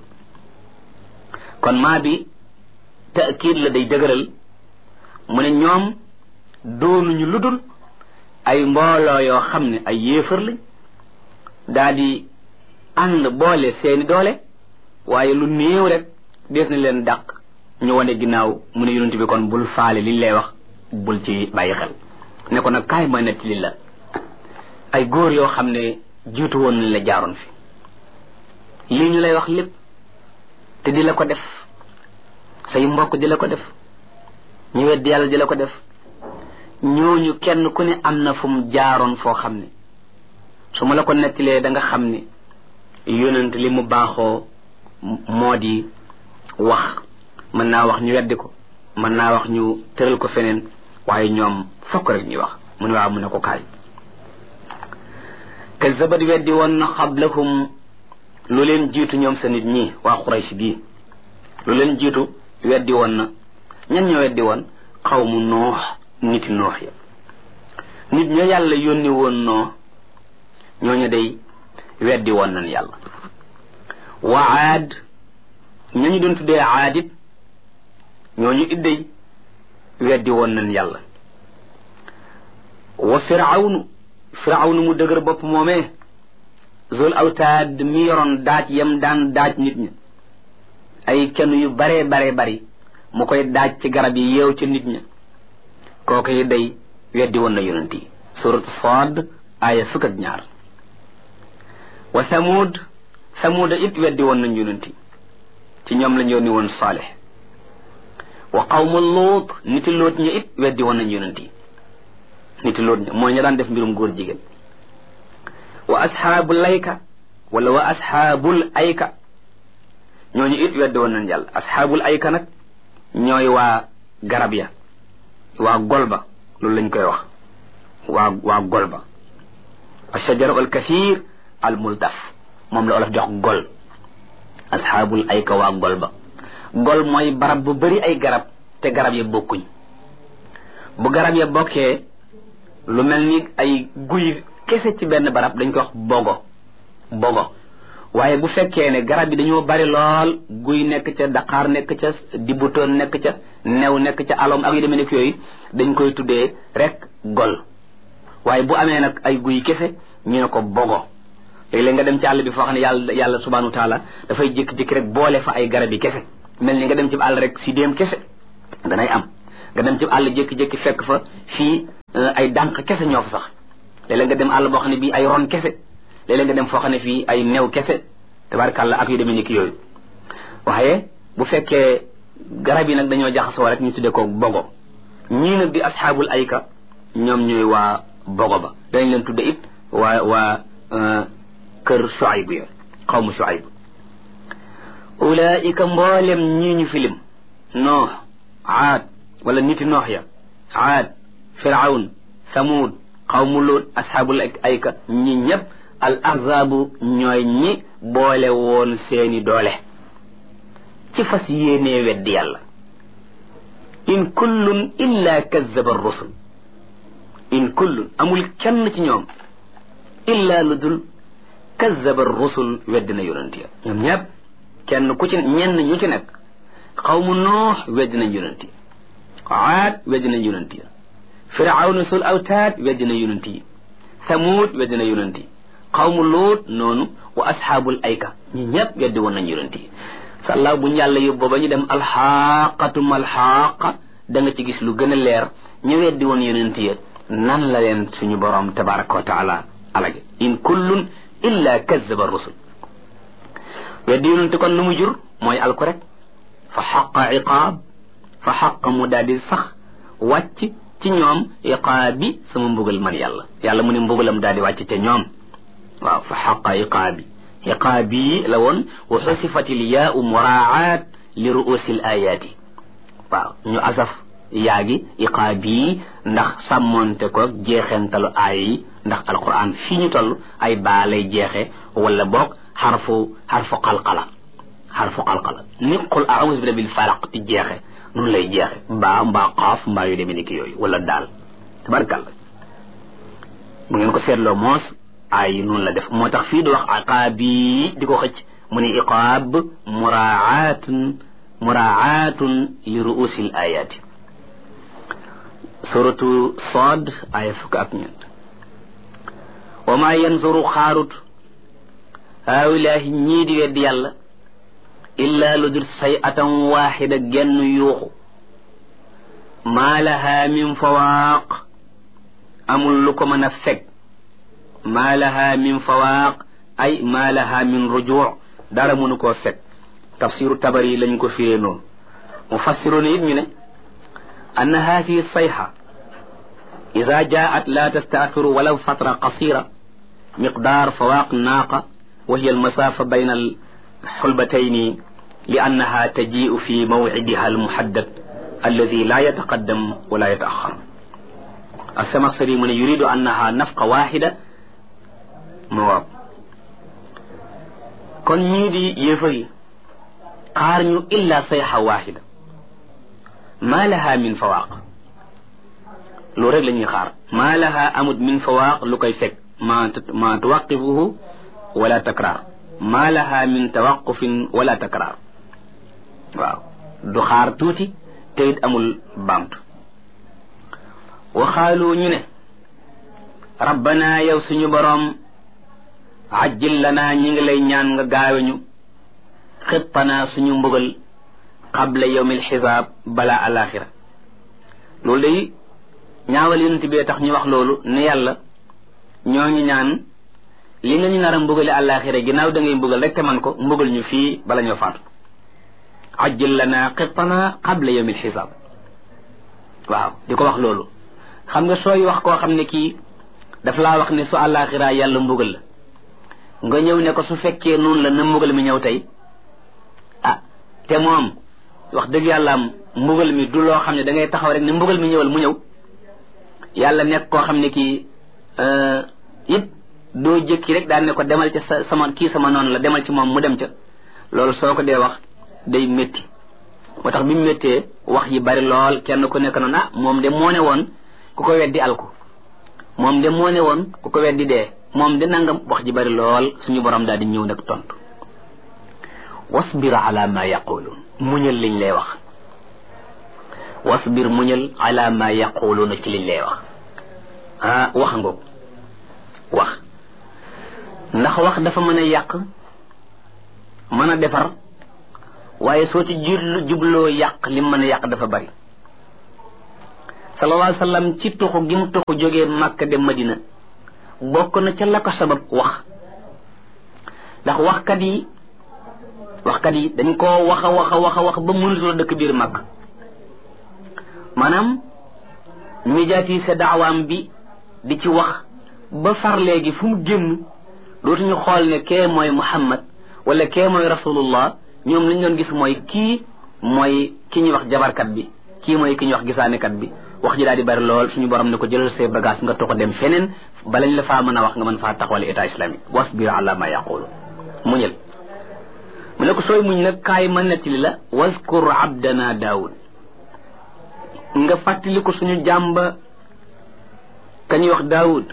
S2: kon maa bi taakid la day dëgëral mu ne ñoom doonuñu ludul ay mbooloo yoo xam ne ay yéefar lañ daal di ànd boole seeni doole waaye lu néew rek des na leen dàq ñu wane ginnaaw mu ne yonent bi kon bul faale liñ lay wax bul ci bàyyi xel ne ko nag kaay ma netti li la ay góor yoo xam ne jiitu woon nañ la jaaroon fi lii ñu lay wax lépp te di la ko def say mbokk di la ko def ñu weddi yàlla di la ko def ñooñu kenn ku ne am na fu mu jaaroon foo xam ne su ma la ko nettilee da nga xam ne yonent li mu baaxoo moo di wax mën naa wax ñu weddi ko mën naa wax ñu tëral ko feneen waaye ñoom fokk rek ñuy wax mu ne waaw mu ne ko kaay kazabat weddi woon na xablahum lu leen jiitu ñoom sa nit ñi waa Quraysh gii lu leen jiitu weddi woon na ñan ñoo weddi woon xawmu noox niti noox ya nit ña yàlla yónni woon noo ñooñu day weddi woon nañ yàlla wa aad ñañu doon tuddee aadit ñooñu idday weddi woon nañ yàlla wa firawnu firawnu mu dëgër bopp moomee zul awtaad mi yoroon daaj yam daan daaj nit ñi ay kenn yu baree baree bari mu koy daaj ci garab yi yeew ci nit ñi kooku yi day weddi woon na yonent yi surat Saad aaya fukk ak ñaar wa samud samuda it weddi woon nañ yonent yi ci ñoom lañ yónni woon Saalih wa qawmu Luut niti Luut ñi it weddi woon nañ yonent yi niti Luut ñi mooy ña daan def mbirum góor jigéen wa asxaabul ayka wala wa asxaabul ayka ñooñu it weddi woon nañ yàlla asxaabul ayka nag ñooy waa garab ya waa golba loolu lañ koy wax waa waa golba ashajaru al kathir al multaf moom la olof jox gol asxaabul ayka waa golba gol mooy barab bu bari ay garab te garab ya bokkuñ bu garab ya bokkee lu mel ni ay guy kese ci benn barab dañ ko wax bogo bogo waaye bu fekkee ne garab yi dañoo bari lool guy nekk ca daqaar nekk ca dibutoon nekk ca new nekk ca alom ak yu demee nekk yooyu dañ koy tuddee rek gol waaye bu amee nag ay guy kese ñu ne ko bogo léeg-léeg nga dem ci àll bi foo xam ne yàlla yàlla subhanahu wa taala dafay jékki-jékki rek boole fa ay garab yi kese mel ni nga dem ci àll rek si déem kese danay am nga dem ci àll jékki-jékki fekk fa fii ay dànq kese ñoo fa sax léeg-léeg nga dem àll boo xam ne bii ay ron kese léeg-léeg nga dem foo xam ne fii ay new kese tabarkàlla ak yu demee ni ki yooyu waaye bu fekkee garab yi nag dañoo jaxasoo rek ñu tuddee ko bogo ñii nag di asxaabul ayka ñoom ñooy waa bogo ba dañ leen tudde it waa waa kër Shuayb ya xawmu Shuayb ulaika mboolem ñii ñu filim noox aad wala niti noox ya aad firawn samud xawmu Luut asxaabul ayka ñi ñëpp al ahzaabu ñooy ñi boole woon seeni doole ci fas yéenee weddi yàlla in kullun illa kazzaba rusul in kullun amul kenn ci ñoom illa lu dul kazzaba rusul weddi na yonent ya ñoom ñëpp kenn ku ci ñenn ñu ci nekk xawmu noox weddi nañ yonent yi aad weddi nañ yonent yi firawna sul awtaad weddi na yonent yi samuud weddi na yonent yi xawmu luut noonu wa asxaabul ayka ñi ñëpp weddi woon nañ yonent yi sàllaaw bu ñu yàlla yóbboo ba ñu dem alxaaqatu malxaaqa da nga ci gis lu gën a leer ñu weddi woon yonent yi nan la leen suñu borom tabaraka wa taala alage in kullun illa kazzaba rusul weddi yonent kon lu mu jur mooy alku rek fa xaqa iqaab fa xaqa mu daal di sax wàcc ci ñoom iqaabi sama mbugal man yàlla yàlla mu ne mbugalam daal di wàcc ca ñoom waaw fa xaqa iqaabi iqaabi la woon wa xusifatil yaau muraaat li ruusil ayaati waaw ñu asaf yaagi iqaabi ndax sàmmonte ko jeexentalu aaya yi ndax alquran fii ñu toll ay baa lay jeexe wala boog xarfu xarfu qalqala xarfu qalqala ni qul a'uuzu bi rabbil falaq ti jeexe noonu lay jeexe mbaa mbaa xaaf mbaa yu demee ni ki yooyu wala daal tabarkalla bu ngeen ko seetloo moos ay noonu la def moo tax fii di wax iqaabi di ko xëcc mu ne iqaab muraatun muraatun li ruusil ayaati suratu Saad aya fukk ak ñeent wa maa yanzuru xaarut haawilaahi ñii di weddi yàlla illa lu dul say atan waaxida genn yuuxu maa lahaa min fawaaq amul lu ko mën a fekk maa lahaa min fawaaq ay maa lahaa min rujuu dara mënu koo fekk tafsiru tabari lañ ko firee noonu mufassiroon it ñu ne anna haadihi sayxa ida jaat la tastaaxiru walaw fatra qasira miqdaar fawaaq naaqa wa hiya almasaafa bayna alxulbatayni li annaha tajiu fi mawcidiha almuhaddad alladi la yataqaddam wala yataaxar alsamaxsari mu ne yuridu annaha nafqa waaxida mawaab kon ñii di yéefar yi xaar ñu illa sayxa waaxida maa laha min fawaaq loolu rek la ñuy xaar maa laha amut min fawaaq lu koy fekk ma ma tuwaqifuhu wala takraar maa laha min tawaqufin wala takraar waaw du xaar tuuti te it amul baamtu waxaalu ñu ne rabbana yow suñu boroom ajjil lanaa ñi ngi lay ñaan nga gaaweñu xittanaa suñu mbugal qabla yawmil xisaab balaa alaxira loolu day ñaawal yonent bee tax ñu wax loolu ne yàlla ñoo ngi ñaan li nga ñu nar a mbugale alaxira ginnaaw da ngay mbugal rek te man ko mbugal ñu fii bala ñoo faatu ajjil lanaa xittanaa qabla yawmil xisaab waaw di ko wax loolu xam nga sooy wax koo xam ne kii daf laa wax ne su alaxira yàlla mbugal la nga ñëw ne ko su fekkee noonu la na mbugal mi ñëw tey ah te moom wax dëgg yàlla am mbugal mi du loo xam ne da ngay taxaw rek ne mbugal mi ñëwal mu ñëw yàlla nekk koo xam ne kii it doo jëkki rek daan ne ko demal ca sa sama kii sama noonu la demal ci moom mu dem ca loolu soo ko dee wax day métti moo tax bi mu méttee wax yi bari lool kenn ku nekk noonu ah moom de moo ne woon ku ko weddi alku moom de moo ne woon ku ko weddi dee moom de nangam wax ji bari lool suñu borom daal di ñëw nag tontu wasbir ala ma yaquluun muñal liñ lay wax wasbir muñal ala ma yaquluuna ci liñ lay wax ah wax ngoog wax ndax wax dafa mën a yàq mën a defar waaye soo ci jublu jubloo yàq li mën a yàq dafa bari sallallahu alayhi wa sallam ci tuxu gi mu tuxu jógee Makka dem Madina bokk na ca la ko sabab wax ndax waxkat yi waxkat yi dañ koo wax a wax a wax a wax ba mënatula dëkk biir mag maanaam médiatiser daawaam bi di ci wax ba far léegi fu mu génn dootuñu xool ne kee mooy Muhammad wala kee mooy rasulullah ñoom lañ doon gis mooy kii mooy ki ñuy wax jabarkat bi kii mooy ki ñuy wax gisaanekat bi wax ji daal di bari lool suñu borom ne ko jëlal say bagage nga toxo dem feneen balañ la faa mën a wax nga mën faa taxawal état islamique wasbir ala ma yaqulu muñal mu ne ko sooy muñ nag kaay ma nettali la waskur abdana daawud nga fàttali ko suñu jàmba ka ñuy wax daawud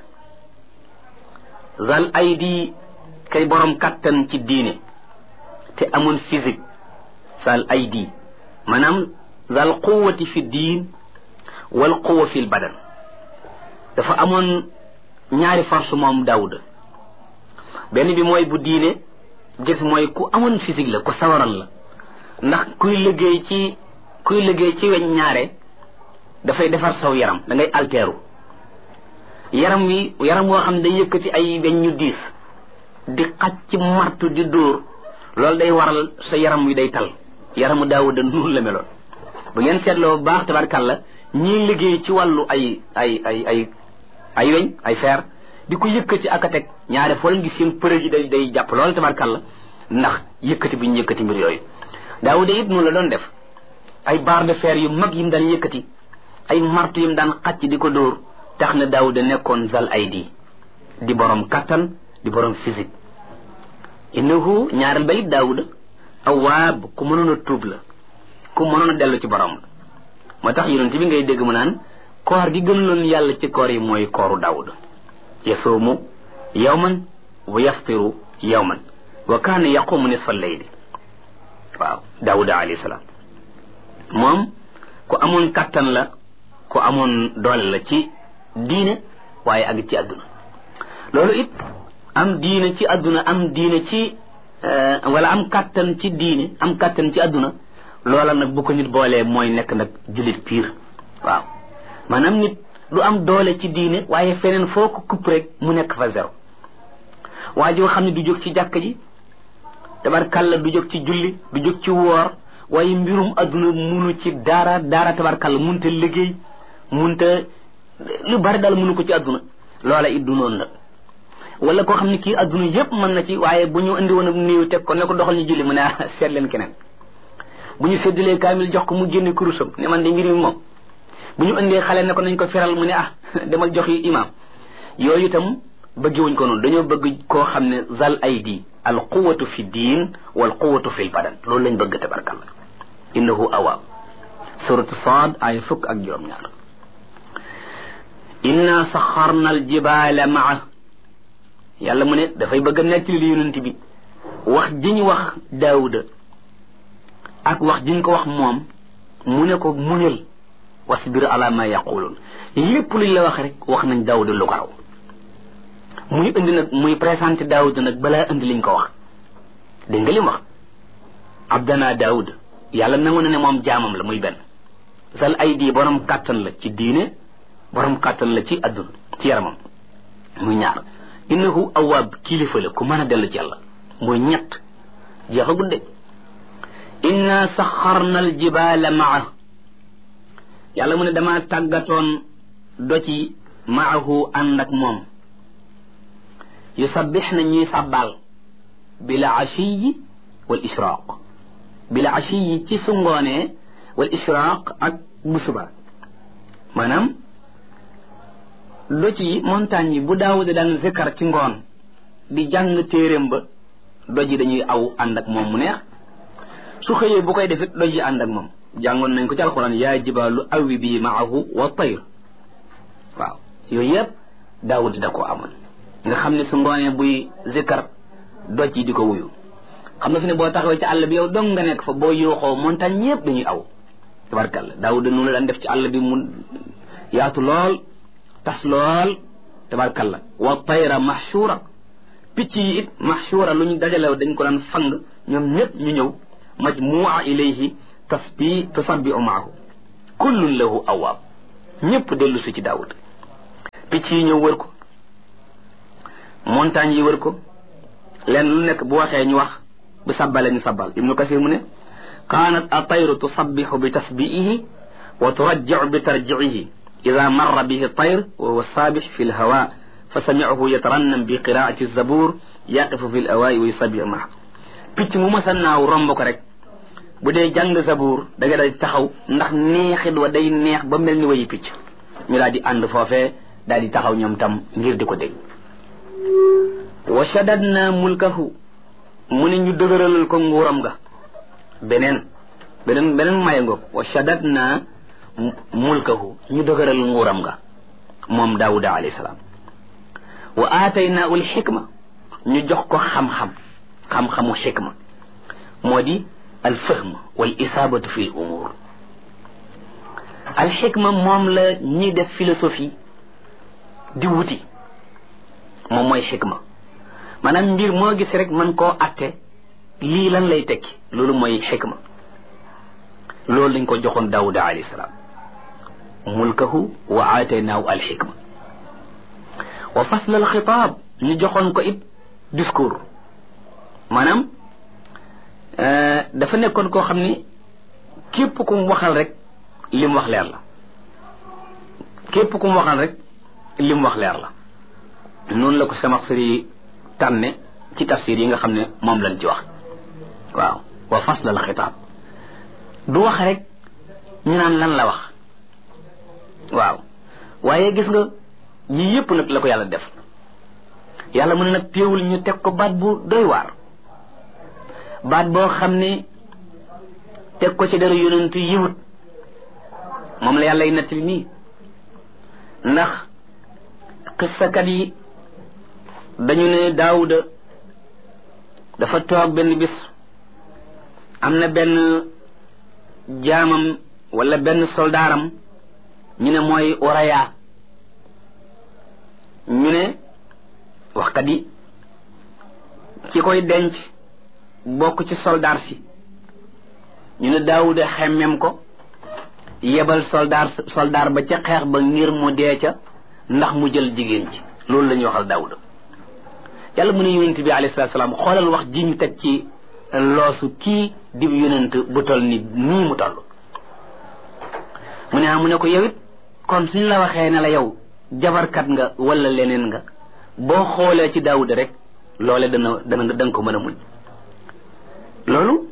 S2: zal aydi kay borom kattan ci diine te amoon physique zal aydi maanaam zal quwwati fi diin wal quwwa fi badan dafa amoon ñaari force moom daawud benn bi mooy bu diine gis mooy ku amoon physique la ku sawaral la ndax kuy liggéey ci kuy liggéey ci weñ ñaare dafay defar saw yaram da ngay alteeru yaram wi yaram woo xam ne day yëkkati ay weñ ñu diis di xaj ci martu di dóor loolu day waral sa yaram wi day tal yaramu daawuda noonu la meloon bu ngeen seetloo bu baax tabarkàlla ñii liggéey ci wàllu ay ay ay ay ay weñ ay fer di ko yëkkati ak a teg ñaare foo leen gis seen përëg yi day day jàpp loolu tabarkàlla ndax yëkkati bi ñu yëkkati mbir yooyu daawuda it noonu la doon def ay barre de fer yu mag yi mu daan yëkkati ay martu yi mu daan xacc di ko dóor tax na daawuda nekkoon zal aydi di borom kattan di borom physique innahu ñaareel ba it daawuda awaab ku mënoon a tuub la ku mënoon a dellu ci borom la moo tax yonent bi ngay dégg mu naan koor gi gënaloon yàlla ci koor yi mooy kooru daawuda yasuumu yawman wa yaftiru yawman wa kaana yaqumu nisfa layli waaw daawuda alayhi salaam moom ku amoon kattan la ku amoon doole la ci diine waaye ak ci àdduna loolu it am diine ci àdduna am diine ci wala am kattan ci diine am kattan ci àdduna loola nag bu ko nit boolee mooy nekk nag jullit piir waaw maanaam nit du am doole ci diine waaye feneen foo ko kupp rek mu nekk fa zéro waa ji nga xam ne du jóg ci jàkk ji tabarkalla du jóg ci julli du jóg ci woor waaye mbirum àdduna munu ci dara dara tabarkalla munta liggéey munta lu bari daal munu ko ci àdduna loola it du noonu la wala koo xam ne kii àdduna yépp mën na ci waaye bu ñu indi woon a néew teg ko ne ko doxal ñu julli mu ne seet leen keneen bu ñu séddalee kaamil jox ko mu génne kurusam ne man de mbir mi moom bu ñu indee xale ne ko nañ ko feral mu ne ah demal jox yi imam yooyu itam bëggewuñ ko noonu dañoo bëgg koo xam ne zal aydi al quwwatu fi diin wal quwwatu fi badan loolu lañ bëgg tabarkalla innahu awaab suratu Saad ay fukk ak juróom-ñaar inna saxarna al jibaala maa yàlla mu ne dafay bëgg a nekk li yonent bi wax jiñ wax daawuda ak wax jiñ ko wax moom mu ne ko muñal wasbir ala ma yaqulun lépp luñ la wax rek wax nañ daawuda lu ko raw muy indi nag muy présenté daawuda nag balaa indi liñ ko wax dégg nga li mu wax abdana daawuda yàlla nangu na ne moom jaamam la muy benn sal ay di borom kàttan la ci diine borom kàttan la ci adduna ci yaramam muy ñaar innahu awaab kilifa la ku mën a dellu ci yàlla muy ñett jeexagul de inna saxarna al jibaala maa yàlla mu ne dama tàggatoon doci maahu ànd ak moom yusabbix na ñuy sàbbaal bila ashiyi wal israaq bila ashiyi ci su ngoonee wal israaq ak bu suba maanaam doci yi montagne yi bu daawuda daan zikkar ci ngoon di jàng téeréem ba doj yi dañuy aw ànd ak moom mu neex su xëyee bu koy defit doj yi ànd ak moom jàngoon nañ ko ci alxuraan yaa jibaalu awi bi maahu wa tayr waaw yooyu yëpp daawud da ko amoon nga xam ne su ngoonee buy zikkar doj yi di ko wuyu xam nga fi ne boo taxawee ci àll bi yow dong nga nekk fa boo yooxoo montagne yëpp dañuy aw tabarkalla daawud noonu la daan def ci àll bi mu yaatu lool tas lool tabarkalla wa tayra mahshura picc yi it mahshura lu ñu dajalew dañ ko daan fang ñoom ñëpp ñu ñëw majmu'a ilayhi tasbi tusabbi'u ma'ahu kullun lahu awwaab ñëpp dellu si ci daawud picc yi ñëw wër ko montagne yi wër ko leen lu nekk bu waxee ñu wax bu sabbale ñu sabbal ibnu kasir mu ne kaanat atayru tusabbihu bi tasbiihi wa turajjicu bi tarjicihi ida marra bihi tayr wa huwa saabix fi lhawa fa samicahu yatarannam bi qiraati zabur yaqifu fi lawaayi wa yusabbix maa picc mu masa naaw romb ko rek bu dee jàng zabuur da nga day taxaw ndax neexit wa day neex ba mel ni wayi picc ñu daal di ànd foofee daal di taxaw ñoom tam ngir di ko dégg wa shaddadna mulkahu mu ne ñu dëgëralal ko nguuram nga beneen beneen beneen maye ngoog wa shaddadna mulkahu ñu dëgëral nguuram nga moom daawuda alayhi salaam wa aataynaahu alxikma ñu jox ko xam-xam xam-xamu xikma moo di alfahm wal isaabatu fi l umuur alxikma moom la ñiy def philosophie di wuti moom mooy xikma maanaam mbir moo gis rek man koo atte lii lan lay tekki loolu mooy xikma loolu lañ ko joxoon daawuda alayhi salaam mulkahu wa aataynaahu alxikma wa fasl alxitaab ñu joxoon ko it discours maanaam dafa nekkoon koo xam ni képp ku mu waxal rek li mu wax leer la képp ku mu waxal rek li mu wax leer la noonu la ko Samaxsari tànne ci tafsir yi nga xam ne moom lañ ci wax waaw wa fasl al xitaab du wax rek ñu naan lan la wax waaw waaye gis nga yii yëpp nag la ko yàlla def yàlla mu ne nag téewul ñu teg ko baat bu doy waar baat boo xam ne teg ko ci dara yonentu yiwut moom la yàlla y nettali nii ndax xissakat yi dañu ne daawuda dafa toog benn bis am na benn jaamam wala benn soldaaram ñu ne mooy Uraya ñu ne waxkat yi ci koy denc bokk ci soldaar si ñu ne daawuda xemmem ko yebal soldaar soldaar ba ca xeex ba ngir mu dee ca ndax mu jël jigéen ci loolu la ñuy waxal daawuda yàlla mu ne yonent bi alayhi salaatu salaam xoolal wax ji ñu teg ci loosu kii di yonent bu toll ni nii mu toll mu ne ah mu ne ko yow it kon suñu la waxee ne la yow jabarkat nga wala leneen nga boo xoolee ci daawuda rek loole dana dana danga ko mën a muñ loolu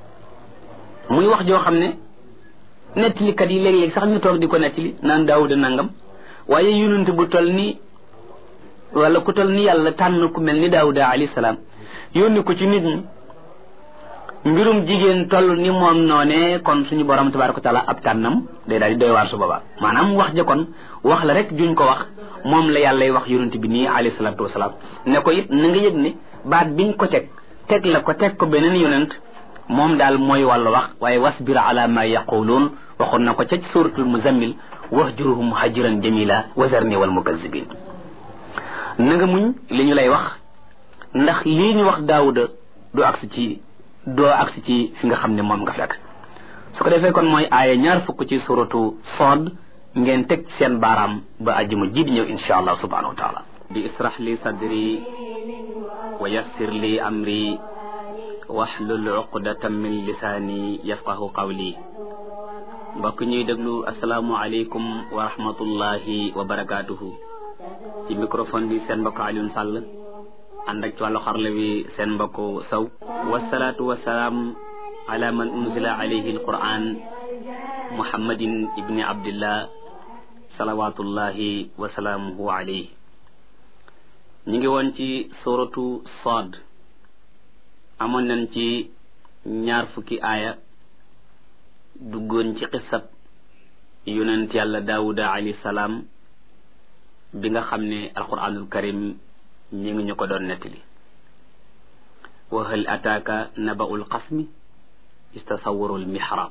S2: muy wax joo xam ne nettalikat yi léeg-léeg sax ñu toog di ko nettali naan daawuda nangam waaye yonent bu toll ni wala ku toll ni yàlla tànn ku mel ni daawuda alayhi salaam yónni ko ci nit ñi mbirum jigéen toll ni moom noone kon suñu borom tabaaraka wa taala ab tànnam day daal di doy waar su boobaa maanaam wax ja kon wax la rek juñ ko wax moom la yàllay wax yonent bi nii alayhi salaatu wasalaam ne ko it na nga yëg ne baat biñ ko teg teg la ko teg ko beneen yonent moom daal mooy wàllu wax waaye wasbir ala ma yaquluun waxoon na ko ca suratul muzammil wahjurhum hajran jamila wazarni wal mukazzibin na nga muñ li ñu lay wax ndax lii ñu wax daawuda du agsi ci doo agsi ci fi nga xam ne moom nga fekk su ko defee kon mooy aaya ñaar fukk ci suratu Saad ngeen teg seen baaraam ba ajjuma ji di ñëw insha allah subhanahu wa taala bi israh li sadri wa yassir li amri wahlul uqdatan min lisaani yafqahu qawli mbokk ñuy déglu asalaamu aleykum wa rahmatullahi wa barakaatuhu ci microphone bi seen mbokk Alioune Sall ànd ak ci wàllu xarle bi seen mbokk Sow wasalaatu wasalaam ala man unzila alayhi alquran muhammadin ibni abdillah salawatullahi wa salaamuhu alayhi ñu ngi woon ci suratu Saad amoon nañ ci ñaar fukki aaya duggoon ci xisab yonent yàlla daawuda alayhi salaam bi nga xam ne alquranul karim ñi ngi ñu ko doon nettali wa hal ataaka naba'ul xasmi istasawwarul mihrab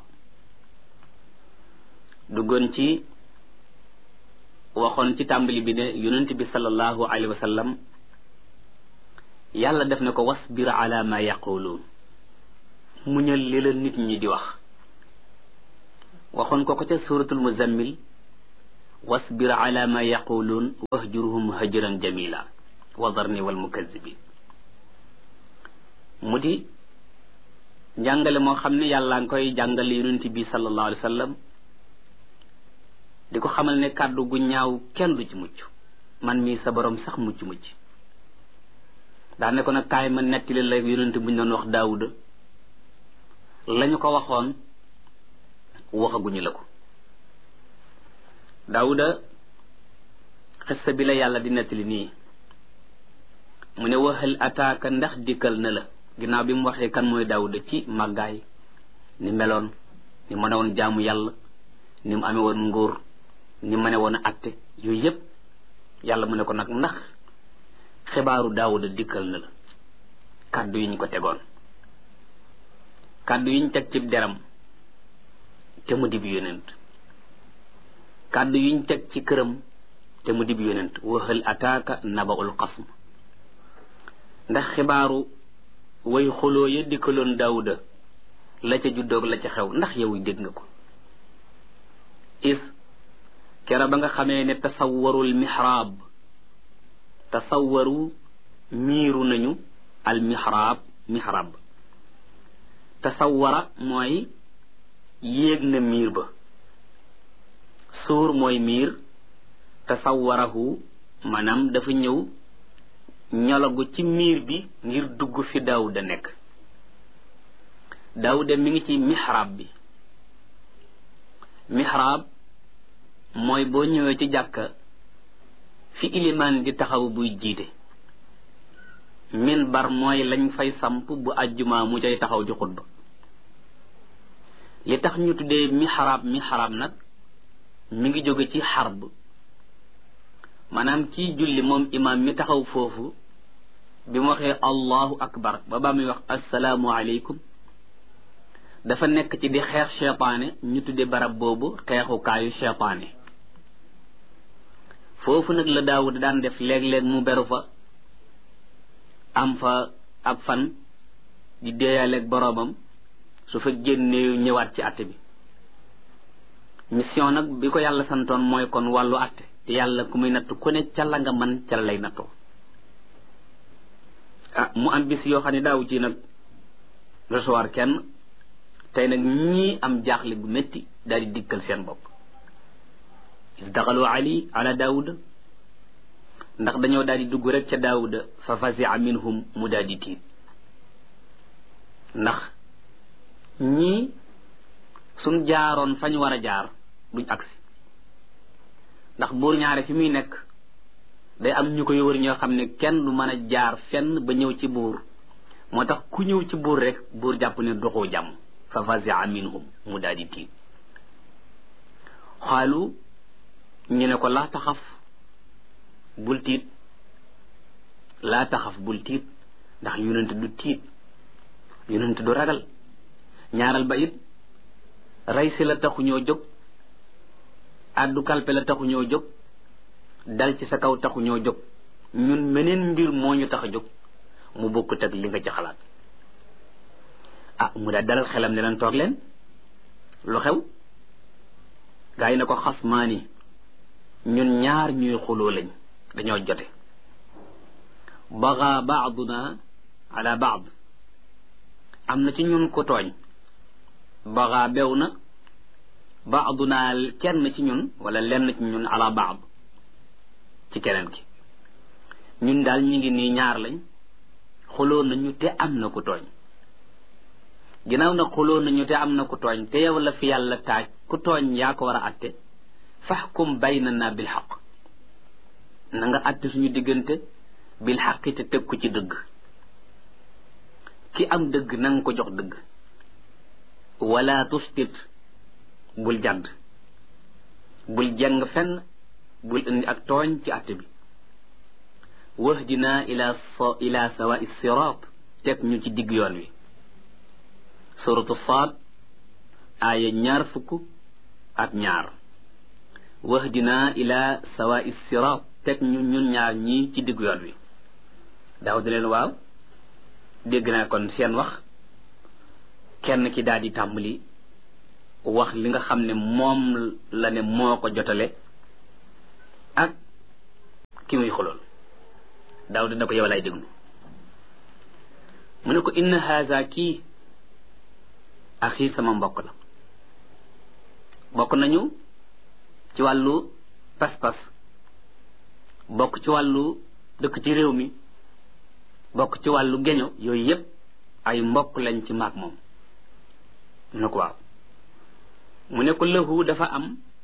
S2: duggoon ci waxoon ci tàmbali bi ne yonent bi sallallahu alayhi wa sallam yàlla def na ko wasbir ala ma yaquluun muñal li la nit ñi di wax waxoon ko ko ca suratul muzammil wasbir ala ma yaquluun wahjurhum hajran jamila wa darni wal mukazzibin mu di jàngale moo xam ne yàlla nga koy jàngale yonent bi sallallahu alayhi wa sallam di ko xamal ne kàddu gu ñaaw kenn du ci mucc man mii sa borom sax mucc mucc daa ne ko nag kaay ma nettali la yonent bu ñu doon wax daawuda lañu ko waxoon waxaguñu la ko daawuda xissa bi la yàlla di nettali nii mu ne waxal ataaka ndax dikkal na la ginnaaw bi mu waxee kan mooy daawuda ci màggaay ni meloon ni mën a woon jaamu yàlla ni mu amee woon nguur ni mën a woon a atte yooyu yépp yàlla mu ne ko nag ndax xibaaru daawuda dikkal na la kàddu yi ñu ko tegoon kàddu yi ñu teg ci deram te mu dib yonent kàddu yi ñu teg ci këram te mu dib yonent waxal ataaka nabaul xasm ndax xibaaru way xuloo ya dikkaloon daawuda la ca juddoog la ca xew ndax yow dégg nga ko is kera ba nga xamee ne tasawwarul mihraab tasawwaru miiru nañu al mihraab mihraab tasawwara mooy yéeg na miir ba suur mooy miir tasawwarahu maanaam dafa ñëw ñolagu ci miir bi ngir dugg fi daawuda nekk daawuda mi ngi ci mihraab bi mihraab mooy boo ñëwee ci jàkka fi ilimaan di taxaw buy jiite minbar mooy lañ fay samp bu àjjuma mu cay taxaw di xutba li tax ñu tuddee mihraab mihraab nag mi ngi jóge ci xarb maanaam kii julli moom imaam mi taxaw foofu bi mu waxee allahu akbar ba ba muy wax assalaamu aleykum dafa nekk ci di xeex cheytaane ñu tudde barab boobu xeexukaayu cheytaane foofu nag la daawud daan def léeg-léeg mu beru fa am fa ab fan di déeyaleeg boroomam su fa génnee ñëwaat ci àtte bi mission nag bi ko yàlla santoon mooy kon wàllu àtte te yàlla ku muy natt ku ne ca la nga man ca la lay nattoo ah mu am bis yoo xam ne daawu ci nag recevoir kenn tey nag ñii am jaaxle bu métti daal di dikkal seen bopp is daxalu ali ala daawuda ndax dañoo daal di dugg rek ca daawuda fa fasia minhum mu daal di tiit ndax ñii suñ jaaroon fañ war a jaar duñ agsi ndax buur ñaare fi muy nekk day am ñu koy wër ñoo xam ne kenn du mën a jaar fenn ba ñëw ci buur moo tax ku ñëw ci buur rek buur jàpp ne doxoo jàmm fa fasia minhum mu daal di tiit xaalu ñu ne ko laa taxaf bul tiit laa taxaf bul tiit ndax yonent du tiit yonent du ragal ñaaral ba it rey si la taxu ñoo jóg addu kalpe la taxu ñoo jóg dal ci sa kaw taxu ñoo jóg ñun meneen mbir moo ñu tax a jóg mu bokkut ak li nga ci xalaat ah mu daal dalal xelam ne leen toog leen lu xew gaa yi ne ko xasmaani ñun ñaar ñuy xuloo lañ dañoo jote baga baaduna ala baad am na ci ñun ko tooñ baga bew na baaduna kenn ci ñun wala lenn ci ñun ala baad ci keneen ki ñun daal ñu ngi nii ñaar lañ xuloo nañu te am na ko tooñ ginnaaw na xuloo nañu te am na ko tooñ te yow la fi yàlla taaj ku tooñ yaa ko war a atte faxkum baynana bil xaq na nga atte suñu diggante bil xaqi te teg ko ci dëgg ki am dëgg na nga ko jox dëgg wala tustit bul jàdd bul jàng fenn bul indi ak tooñ ci atte bi wahdina ila ila sawa'i sirat teg ñu ci digg yoon wi suratu Saad aaya ñaar fukk ak ñaar wahdina ila sawa'i sirat teg ñu ñun ñaar ñii ci digg yoon wi daaw di leen waaw dégg naa kon seen wax kenn ki daal di tàmbali wax li nga xam ne moom la ne moo ko jotale ak ki muy xulool daaw dina ko yow lay déglu mu ne ko inna haza kii axi sama mbokk la bokk nañu ci wàllu pas-pas bokk ci wàllu dëkk ci réew mi bokk ci wàllu geño yooyu yépp ay mbokk lañ ci maag moom mu ne ko waaw mu ne ko lahu dafa am